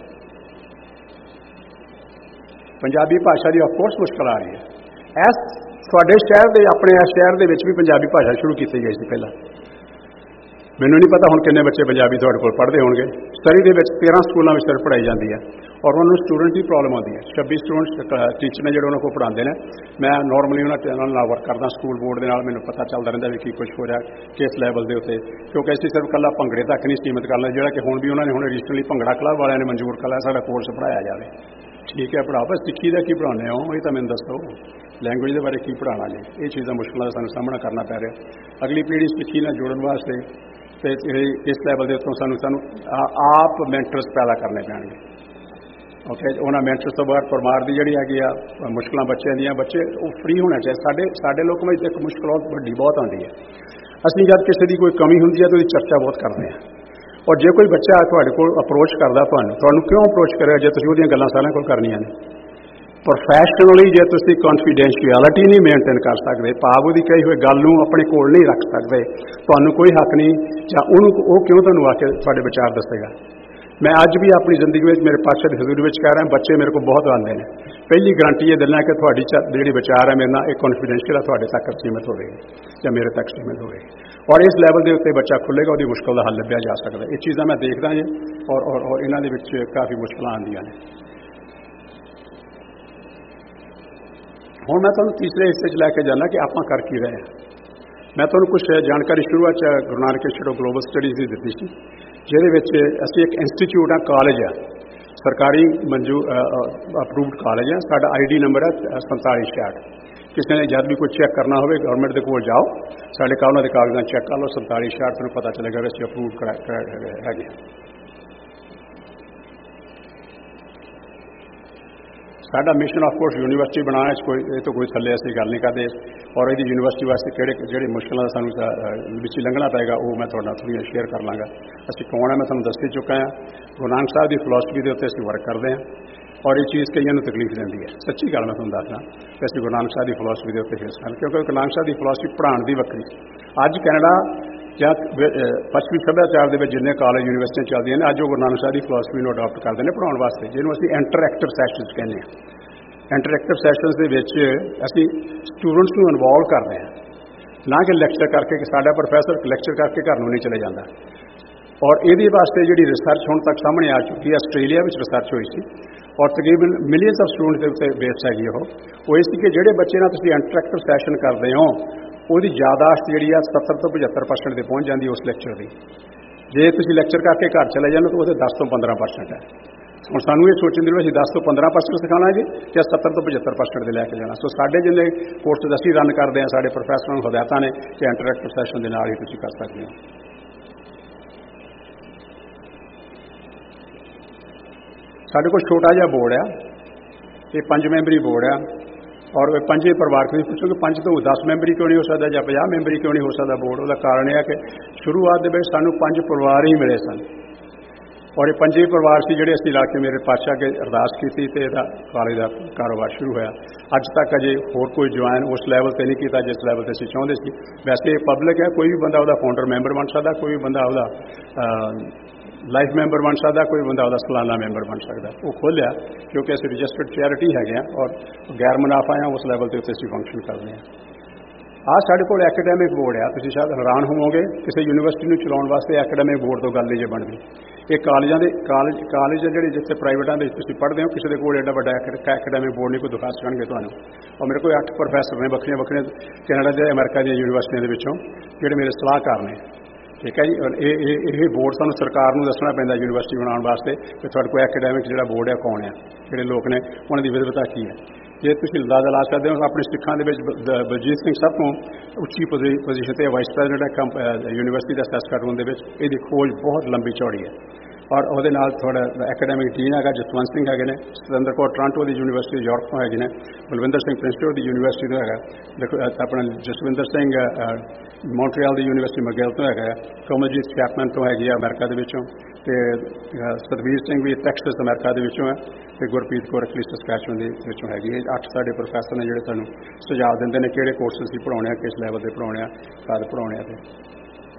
S2: ਪੰਜਾਬੀ ਭਾਸ਼ਾ ਦੀ ਆਫਕੋਰਸ ਮੁਸ਼ਕਲ ਆ ਰਹੀ ਹੈ। ਤੁਹਾਡੇ ਸ਼ਹਿਰ ਦੇ, ਆਪਣੇ ਇਸ ਸ਼ਹਿਰ ਦੇ ਵਿੱਚ ਵੀ ਪੰਜਾਬੀ ਭਾਸ਼ਾ ਸ਼ੁਰੂ ਕੀਤੀ ਗਈ ਸੀ ਪਹਿਲਾਂ। ਮੈਨੂੰ ਨਹੀਂ ਪਤਾ ਹੁਣ ਕਿੰਨੇ ਬੱਚੇ ਪੰਜਾਬੀ ਤੁਹਾਡੇ ਕੋਲ ਪੜ੍ਹਦੇ ਹੋਣਗੇ। ਸਰੀ ਦੇ ਵਿੱਚ 13 ਸਕੂਲਾਂ ਵਿੱਚ ਸਿਰਫ ਪੜ੍ਹਾਈ ਜਾਂਦੀ ਹੈ ਔਰ ਉਹਨਾਂ ਨੂੰ ਸਟੂਡੈਂਟ ਦੀ ਪ੍ਰੋਬਲਮ ਆਉਂਦੀ ਹੈ। 26 ਸਟੂਡੈਂਟਸ ਟੀਚਰ ਨੇ ਜਿਹੜੇ ਉਹਨਾਂ ਕੋਲ ਪੜ੍ਹਾਉਂਦੇ ਨੇ। ਮੈਂ ਨਾਰਮਲੀ ਉਹਨਾਂ ਨਾਲ ਵਰਕ ਕਰਦਾ ਸਕੂਲ ਬੋਰਡ ਦੇ ਨਾਲ, ਮੈਨੂੰ ਪਤਾ ਚੱਲਦਾ ਰਹਿੰਦਾ ਵੀ ਕੀ ਕੁਝ ਹੋ ਰਿਹਾ ਕਿਸ ਲੈਵਲ ਦੇ ਉੱਤੇ, ਕਿਉਂਕਿ ਅਸੀਂ ਸਿਰਫ ਇਕੱਲਾ ਭੰਗੜੇ ਤੱਕ ਨਹੀਂ ਸੀਮਿਤ ਕਰ ਲਿਆ, ਜਿਹੜਾ ਕਿ ਹੁਣ ਵੀ ਉਹਨਾਂ ਨੇ ਰੀਸੈਂਟਲੀ ਭੰਗੜਾ ਕਲੱਬ ਵਾਲਿਆਂ ਨੇ ਮਨਜ਼ੂਰ ਕਰ ਲਿਆ ਸਾਡਾ ਕੋਰਸ ਪੜ੍ਹਾਇਆ ਜਾਵੇ। ਠੀਕ ਹੈ, ਪੜ੍ਹਾਓ, ਪਰ ਸਿੱਖੀ ਦਾ ਕੀ ਪੜ੍ਹਾਉਂਦੇ ਹੋ ਇਹ ਤਾਂ ਮੈਨੂੰ ਦੱਸੋ। ਲੈਂਗੁਏਜ ਦੇ ਬਾਰੇ ਕੀ ਪੜ੍ਹਾਉਣਾ ਜੀ, ਇਹ ਚੀਜ਼ਾਂ ਮੁਸ਼ਕਲਾਂ ਦਾ ਸਾਨੂੰ ਸਾਹਮਣਾ ਕਰਨਾ ਪੈ ਰਿਹਾ। ਅਗਲੀ ਪੀੜ੍ਹੀ ਸਿੱਖੀ ਨਾਲ ਜੁੜਨ ਵਾਸਤੇ ਤੇ ਇਸ ਲੈਵਲ ਦੇ ਉੱਤੋਂ ਸਾਨੂੰ ਆਪ ਮੈਂਟਰਸ ਪੈਦਾ ਕਰਨੇ ਪੈਣਗੇ। ਓਕੇ, ਉਹਨਾਂ ਮੈਂਟਰਸ ਤੋਂ ਬਾਅਦ ਪਰਮਾਰ ਦੀ ਜਿਹੜੀ ਹੈਗੀ ਆ ਮੁਸ਼ਕਲਾਂ ਬੱਚਿਆਂ ਦੀਆਂ, ਬੱਚੇ ਉਹ ਫ੍ਰੀ ਹੋਣਾ ਚਾਹੀਦਾ। ਸਾਡੇ ਲੋਕਾਂ ਵਿੱਚ ਇੱਕ ਮੁਸ਼ਕਲ ਵੱਡੀ ਬਹੁਤ ਆਉਂਦੀ ਹੈ। ਅਸੀਂ ਜਦ ਕਿਸੇ ਦੀ ਕੋਈ ਕਮੀ ਹੁੰਦੀ ਹੈ ਤਾਂ ਉਹਦੀ ਚਰਚਾ ਬਹੁਤ ਕਰਦੇ ਹਾਂ। ਔਰ ਜੇ ਕੋਈ ਬੱਚਾ ਤੁਹਾਡੇ ਕੋਲ ਅਪਰੋਚ ਕਰਦਾ, ਤੁਹਾਨੂੰ ਕਿਉਂ ਅਪਰੋਚ ਕਰਿਆ ਜੇ ਤੁਸੀਂ ਉਹਦੀਆਂ ਗੱਲਾਂ ਸਾਰਿਆਂ ਕੋਲ ਕਰਨੀਆਂ ਨੇ। ਪ੍ਰੋਫੈਸ਼ਨਲੀ ਜੇ ਤੁਸੀਂ ਕੌਨਫੀਡੈਂਸ਼ੀਅਲਿਟੀ ਨਹੀਂ ਮੇਨਟੇਨ ਕਰ ਸਕਦੇ, ਭਾਵ ਉਹਦੀ ਕਹੀ ਹੋਈ ਗੱਲ ਨੂੰ ਆਪਣੇ ਕੋਲ ਨਹੀਂ ਰੱਖ ਸਕਦੇ, ਤੁਹਾਨੂੰ ਕੋਈ ਹੱਕ ਨਹੀਂ, ਜਾਂ ਉਹ ਕਿਉਂ ਤੁਹਾਨੂੰ ਆ ਕੇ ਤੁਹਾਡੇ ਵਿਚਾਰ ਦੱਸੇਗਾ। ਮੈਂ ਅੱਜ ਵੀ ਆਪਣੀ ਜ਼ਿੰਦਗੀ ਵਿੱਚ ਮੇਰੇ ਪਾਤਸ਼ਾਹ ਦੀ ਹਜ਼ੂਰੀ ਵਿੱਚ ਕਹਿ ਰਿਹਾ, ਬੱਚੇ ਮੇਰੇ ਕੋਲ ਬਹੁਤ ਆਉਂਦੇ ਨੇ। ਪਹਿਲੀ ਗਰੰਟੀ ਇਹ ਦਿੰਦਾ ਕਿ ਤੁਹਾਡੀ ਜਿਹੜੀ ਵਿਚਾਰ ਹੈ ਮੇਰੇ ਨਾਲ ਇਹ ਕੌਨਫੀਡੈਂਸ਼ੀਅਲ ਹੈ, ਤੁਹਾਡੇ ਤੱਕ ਸੀਮਿਤ ਹੋਵੇਗੀ ਜਾਂ ਮੇਰੇ ਤੱਕ ਸੀਮਿਤ ਹੋਵੇਗੀ। ਔਰ ਇਸ ਲੈਵਲ ਦੇ ਉੱਤੇ ਬੱਚਾ ਖੁੱਲ੍ਹੇਗਾ, ਉਹਦੀ ਮੁਸ਼ਕਲ ਦਾ ਹੱਲ ਲੱਭਿਆ ਜਾ ਸਕਦਾ। ਇਹ ਚੀਜ਼ਾਂ ਮੈਂ ਦੇਖਦਾ ਜੀ ਔਰ ਇਹਨਾਂ ਦੇ ਵਿੱਚ ਕਾਫੀ ਮੁਸ਼ਕਲਾਂ ਆਉਂਦੀਆਂ ਨੇ। ਹੁਣ ਮੈਂ ਤੁਹਾਨੂੰ ਤੀਸਰੇ ਹਿੱਸੇ 'ਚ ਲੈ ਕੇ ਜਾਂਦਾ ਕਿ ਆਪਾਂ ਕਰ ਕੀ ਰਹੇ ਹਾਂ। ਮੈਂ ਤੁਹਾਨੂੰ ਕੁਝ ਜਾਣਕਾਰੀ ਸ਼ੁਰੂਆਤ 'ਚ Guru Nanak institute of global studies ਦੀ ਦਿੱਤੀ ਸੀ, ਜਿਹਦੇ ਵਿੱਚ ਅਸੀਂ ਇੱਕ ਇੰਸਟੀਚਿਊਟ ਆ, ਕਾਲਜ ਆ, ਸਰਕਾਰੀ ਅਪਰੂਵਡ ਕਾਲਜ ਆ। ਸਾਡਾ ID ਨੰਬਰ ਹੈ 4766। ਕਿਸੇ ਨੇ ਜਦ ਵੀ ਕੋਈ ਚੈੱਕ ਕਰਨਾ ਹੋਵੇ ਗਵਰਨਮੈਂਟ ਦੇ ਕੋਲ ਜਾਓ, ਸਾਡੇ ਕਾਲਜਾਂ ਦੇ ਕਾਗਜ਼ਾਂ ਚੈੱਕ ਕਰ ਲਓ, 4766 ਤੁਹਾਨੂੰ ਪਤਾ ਚੱਲੇਗਾ ਕਿ ਅਸੀਂ ਅਪਰੂਵਡ ਹੈਗੇ। ਸਾਡਾ ਮਿਸ਼ਨ ਆਫ ਕੋਰਸ ਯੂਨੀਵਰਸਿਟੀ ਬਣਾਉਣਾ, ਇਹ ਤੋਂ ਕੋਈ ਥੱਲੇ ਅਸੀਂ ਗੱਲ ਨਹੀਂ ਕਰਦੇ। ਔਰ ਇਹਦੀ ਯੂਨੀਵਰਸਿਟੀ ਵਾਸਤੇ ਜਿਹੜੇ ਮੁਸ਼ਕਲਾਂ ਦਾ ਸਾਨੂੰ ਵਿੱਚ ਲੰਘਣਾ ਪਏਗਾ ਉਹ ਮੈਂ ਤੁਹਾਡੇ ਨਾਲ ਥੋੜ੍ਹੀਆਂ ਸ਼ੇਅਰ ਕਰ ਲਾਂਗਾ। ਅਸੀਂ ਕੌਣ ਹੈ ਮੈਂ ਤੁਹਾਨੂੰ ਦੱਸ ਹੀ ਚੁੱਕਾ ਹਾਂ। ਗੁਰੂ ਨਾਨਕ ਸਾਹਿਬ ਦੀ ਫਿਲਾਸਫੀ ਦੇ ਉੱਤੇ ਅਸੀਂ ਵਰਕ ਕਰਦੇ ਹਾਂ ਔਰ ਇਹ ਚੀਜ਼ ਕਈਆਂ ਨੂੰ ਤਕਲੀਫ ਦਿੰਦੀ ਹੈ। ਸੱਚੀ ਗੱਲ ਮੈਂ ਤੁਹਾਨੂੰ ਦੱਸਦਾ ਕਿ ਅਸੀਂ ਗੁਰੂ ਨਾਨਕ ਸਾਹਿਬ ਦੀ ਫਿਲਾਸਫੀ ਦੇ ਉੱਤੇ ਹਿੱਸਾ ਲੈਂਦੇ, ਕਿਉਂਕਿ ਗੁਰੂ ਨਾਨਕ ਸਾਹਿਬ ਦੀ ਫਿਲਾਸਫੀ ਪੜ੍ਹਾਉਣ ਦੀ ਵੱਖਰੀ। ਅੱਜ ਕੈਨੇਡਾ ਜਾਂ ਪੱਛਮੀ ਸੱਭਿਆਚਾਰ ਦੇ ਵਿੱਚ ਜਿੰਨੇ ਕਾਲਜ ਯੂਨੀਵਰਸਿਟੀਆਂ ਚੱਲਦੀਆਂ ਨੇ, ਅੱਜ ਉਹ ਗੁਰੂ ਨਾਨਕ ਸਾਹਿਬ ਦੀ ਫਿਲਾਸਫੀ ਨੂੰ ਅਡਾਪਟ ਕਰਦੇ ਨੇ ਪੜ੍ਹਾਉਣ ਵਾਸਤੇ, ਜਿਹਨੂੰ ਅਸੀਂ ਇੰਟਰਐਕਟਿਵ ਸੈਸ਼ਨਸ ਕਹਿੰਦੇ ਹਾਂ। ਇੰਟਰਐਕਟਿਵ ਸੈਸ਼ਨਸ ਦੇ ਵਿੱਚ ਅਸੀਂ ਸਟੂਡੈਂਟਸ ਨੂੰ ਇਨਵੋਲਵ ਕਰਦੇ ਹਾਂ, ਨਾ ਕਿ ਲੈਕਚਰ ਕਰਕੇ ਕਿ ਸਾਡਾ ਪ੍ਰੋਫੈਸਰ ਲੈਕਚਰ ਕਰਕੇ ਘਰ ਨੂੰ ਨਹੀਂ ਚਲੇ ਜਾਂਦਾ। ਔਰ ਇਹਦੇ ਵਾਸਤੇ ਜਿਹੜੀ ਰਿਸਰਚ ਹੁਣ ਤੱਕ ਸਾਹਮਣੇ ਆ ਚੁੱਕੀ ਹੈ, ਆਸਟ੍ਰੇਲੀਆ ਵਿੱਚ ਰਿਸਰਚ ਹੋਈ ਸੀ ਔਰ ਤਕਰੀਬਨ ਮਿਲੀਅਨਸ ਆਫ ਸਟੂਡੈਂਟਸ ਦੇ ਉੱਤੇ ਬੇਸ ਹੈਗੀ ਉਹ ਇਸ ਸੀ ਕਿ ਜਿਹੜੇ ਬੱਚੇ ਨਾਲ ਤੁਸੀਂ ਇੰਟਰੈਕਟਿਵ ਸੈਸ਼ਨ ਕਰਦੇ ਹੋ ਉਹਦੀ ਯਾਦਾਸ਼ਤ ਜਿਹੜੀ ਆ 70 ਤੋਂ 75% ਤੇ ਪਹੁੰਚ ਜਾਂਦੀ ਉਸ ਲੈਕਚਰ ਦੀ। ਜੇ ਤੁਸੀਂ ਲੈਕਚਰ ਕਰਕੇ ਘਰ ਚਲੇ ਜਾਂਦੇ ਤਾਂ ਉਹਦੇ 10 ਤੋਂ 15% ਹੈ। ਹੁਣ ਸਾਨੂੰ ਇਹ ਸੋਚਣ ਦੀ ਲੋੜ ਅਸੀਂ 10 ਤੋਂ 15% ਸਿਖਾਉਣਾ ਜੀ ਜਾਂ 70 ਤੋਂ 75% ਦੇ ਲੈ ਕੇ ਜਾਣਾ। ਸੋ ਸਾਡੇ ਜਿੰਨੇ ਕੋਰਸ ਅਸੀਂ ਰਨ ਕਰਦੇ ਹਾਂ, ਸਾਡੇ ਪ੍ਰੋਫੈਸਰਾਂ ਨੂੰ ਹਦਾਇਤਾਂ ਨੇ ਕਿ ਇੰਟਰੈਕਟਿਵ ਸੈਸ਼ਨ ਦੇ ਨਾਲ ਹੀ ਤੁਸੀਂ ਕਰ ਸਕਦੇ ਹੋ। ਸਾਡੇ ਕੋਲ ਛੋਟਾ ਜਿਹਾ ਬੋਰਡ ਆ, ਇਹ 5 ਮੈਂਬਰੀ ਬੋਰਡ ਆ ਔਰ ਇਹ 5 ਪਰਿਵਾਰ ਤੁਸੀਂ ਪੁੱਛੋਗੇ 5 ਤੋਂ 10 ਮੈਂਬਰੀ ਕਿਉਂ ਨਹੀਂ ਹੋ ਸਕਦਾ ਜਾਂ 50 ਮੈਂਬਰੀ ਕਿਉਂ ਨਹੀਂ ਹੋ ਸਕਦਾ ਬੋਰਡ। ਉਹਦਾ ਕਾਰਨ ਇਹ ਹੈ ਕਿ ਸ਼ੁਰੂਆਤ ਦੇ ਵਿੱਚ ਸਾਨੂੰ 5 ਪਰਿਵਾਰ ਹੀ ਮਿਲੇ ਸਨ ਔਰ ਇਹ 5 ਪਰਿਵਾਰ ਸੀ ਜਿਹੜੇ ਅਸੀਂ ਲਾ ਕੇ ਮੇਰੇ ਪਾਤਸ਼ਾਹ ਅੱਗੇ ਅਰਦਾਸ ਕੀਤੀ ਤੇ ਇਹਦਾ ਕਾਲਜ ਦਾ ਕਾਰੋਬਾਰ ਸ਼ੁਰੂ ਹੋਇਆ। ਅੱਜ ਤੱਕ ਅਜੇ ਹੋਰ ਕੋਈ ਜੁਆਇਨ ਉਸ ਲੈਵਲ ਤੇ ਨਹੀਂ ਕੀਤਾ ਜਿਸ ਲੈਵਲ ਤੇ ਅਸੀਂ ਚਾਹੁੰਦੇ ਸੀ। ਵੈਸੇ ਇਹ ਪਬਲਿਕ ਹੈ, ਕੋਈ ਵੀ ਬੰਦਾ ਉਹਦਾ ਫਾਊਂਡਰ ਮੈਂਬਰ ਬਣ ਸਕਦਾ, ਕੋਈ ਵੀ ਬੰਦਾ ਉਹਦਾ ਲਾਈਫ ਮੈਂਬਰ ਬਣ ਸਕਦਾ, ਕੋਈ ਬੰਦਾ ਉਹਦਾ ਸਾਲਾਨਾ ਮੈਂਬਰ ਬਣ ਸਕਦਾ। ਉਹ ਖੋਲ੍ਹਿਆ ਕਿਉਂਕਿ ਅਸੀਂ ਰਜਿਸਟਰਡ ਚੈਰਿਟੀ ਹੈਗੇ ਹਾਂ ਔਰ ਗੈਰ ਮੁਨਾਫਾ ਆ, ਉਸ ਲੈਵਲ ਤੇ ਉੱਤੇ ਅਸੀਂ ਫੰਕਸ਼ਨ ਕਰਦੇ ਹਾਂ। ਸਾਡੇ ਕੋਲ ਐਕੈਡੈਮਿਕ ਬੋਰਡ ਆ। ਤੁਸੀਂ ਸ਼ਾਇਦ ਹੈਰਾਨ ਹੋਵੋਗੇ ਕਿਸੇ ਯੂਨੀਵਰਸਿਟੀ ਨੂੰ ਚਲਾਉਣ ਵਾਸਤੇ ਐਕੈਡੈਮਿਕ ਬੋਰਡ ਤੋਂ ਗੱਲ ਨਹੀਂ ਜੇ ਬਣਦੀ। ਇਹ ਕਾਲਜ ਜਿਹੜੇ ਜਿੱਥੇ ਪ੍ਰਾਈਵੇਟਾਂ ਦੇ ਵਿੱਚ ਤੁਸੀਂ ਪੜ੍ਹਦੇ ਹੋ, ਕਿਸੇ ਦੇ ਕੋਲ ਐਡਾ ਵੱਡਾ ਐਕੈਡੈਮਿਕ ਬੋਰਡ ਨਹੀਂ ਕੋਈ ਦਿਖਾ ਸਕਣਗੇ ਤੁਹਾਨੂੰ। ਔਰ ਮੇਰੇ ਕੋਲ 8 ਪ੍ਰੋਫੈਸਰ ਨੇ ਵੱਖਰੀਆਂ ਕੈਨੇਡਾ ਦੇ ਅਮਰੀਕਾ ਦੀਆਂ ਯੂਨੀਵਰਸਿਟੀਆਂ ਦੇ ਵਿੱਚੋਂ ਜਿਹੜੇ ਮੇਰੇ ਸਲਾਹਕਾਰ ਨੇ। ਠੀਕ ਹੈ ਜੀ। ਇਹ ਬੋਰਡ ਸਾਨੂੰ ਸਰਕਾਰ ਨੂੰ ਦੱਸਣਾ ਪੈਂਦਾ ਯੂਨੀਵਰਸਿਟੀ ਬਣਾਉਣ ਵਾਸਤੇ ਕਿ ਤੁਹਾਡੇ ਕੋਲ ਐਕੈਡੈਮਿਕ ਜਿਹੜਾ ਬੋਰਡ ਹੈ ਕੌਣ ਹੈ, ਜਿਹੜੇ ਲੋਕ ਨੇ ਉਹਨਾਂ ਦੀ ਵਿਦਵਤਾ ਕੀ ਹੈ। ਜੇ ਤੁਸੀਂ ਅੰਦਾਜ਼ਾ ਲਾ ਸਕਦੇ ਹੋ ਆਪਣੇ ਸਿੱਖਾਂ ਦੇ ਵਿੱਚ ਬਲਜੀਤ ਸਿੰਘ ਸਭ ਤੋਂ ਉੱਚੀ ਪੋਜੀਸ਼ਨ ਤੇ ਵਾਈਸ ਪ੍ਰੈਜ਼ੀਡੈਂਟ ਹੈ ਯੂਨੀਵਰਸਿਟੀ ਦਾ ਸੈਸਕੈਟੂਨ ਦੇ ਵਿੱਚ। ਇਹਦੀ ਖੋਜ ਬਹੁਤ ਲੰਬੀ ਚੌੜੀ ਹੈ ਔਰ ਉਹਦੇ ਨਾਲ ਥੋੜਾ ਐਕੈਡੈਮਿਕ ਡੀਨ ਹੈਗਾ ਜਸਵੰਤ ਸਿੰਘ ਹੈਗੇ ਨੇ, ਸਤਿੰਦਰ ਕੌਰ ਟੋਰਾਂਟੋ ਦੀ ਯੂਨੀਵਰਸਿਟੀ ਯਾਰਕ ਤੋਂ ਹੈਗੇ ਨੇ, ਬਲਵਿੰਦਰ ਸਿੰਘ ਪ੍ਰਿੰਸਟਨ ਦੀ ਯੂਨੀਵਰਸਿਟੀ ਤੋਂ ਹੈਗਾ, ਦੇਖੋ ਆਪਣਾ ਜਸਵਿੰਦਰ ਸਿੰਘ ਮੌਂਟਰੀਅਲ ਦੀ ਯੂਨੀਵਰਸਿਟੀ ਮਗੈਲ ਤੋਂ ਹੈਗਾ, ਕਮਲਜੀਤ ਚੈਪਮੈਨ ਤੋਂ ਹੈਗੀ ਆ ਅਮਰੀਕਾ ਦੇ ਵਿੱਚੋਂ, ਤੇ ਸਤਵੀਰ ਸਿੰਘ ਵੀ ਟੈਕਸਸ ਅਮਰੀਕਾ ਦੇ ਵਿੱਚੋਂ ਹੈ, ਤੇ ਗੁਰਪ੍ਰੀਤ ਕੌਰ ਅਖਲੀ ਸਸਕੈਚੁਅਨ ਦੇ ਵਿੱਚੋਂ ਹੈਗੀ। ਇਹ 8 ਸਾਡੇ ਪ੍ਰੋਫੈਸਰ ਨੇ ਜਿਹੜੇ ਤੁਹਾਨੂੰ ਸੁਝਾਅ ਦਿੰਦੇ ਨੇ ਕਿਹੜੇ ਕੋਰਸਿਸ ਹੀ ਪੜ੍ਹਾਉਣੇ ਆ, ਕਿਸ ਲੈਵਲ ਦੇ ਪੜ੍ਹਾਉਣੇ ਆ, ਕਦ ਪੜ੍ਹਾਉਣੇ ਆ। ਤੇ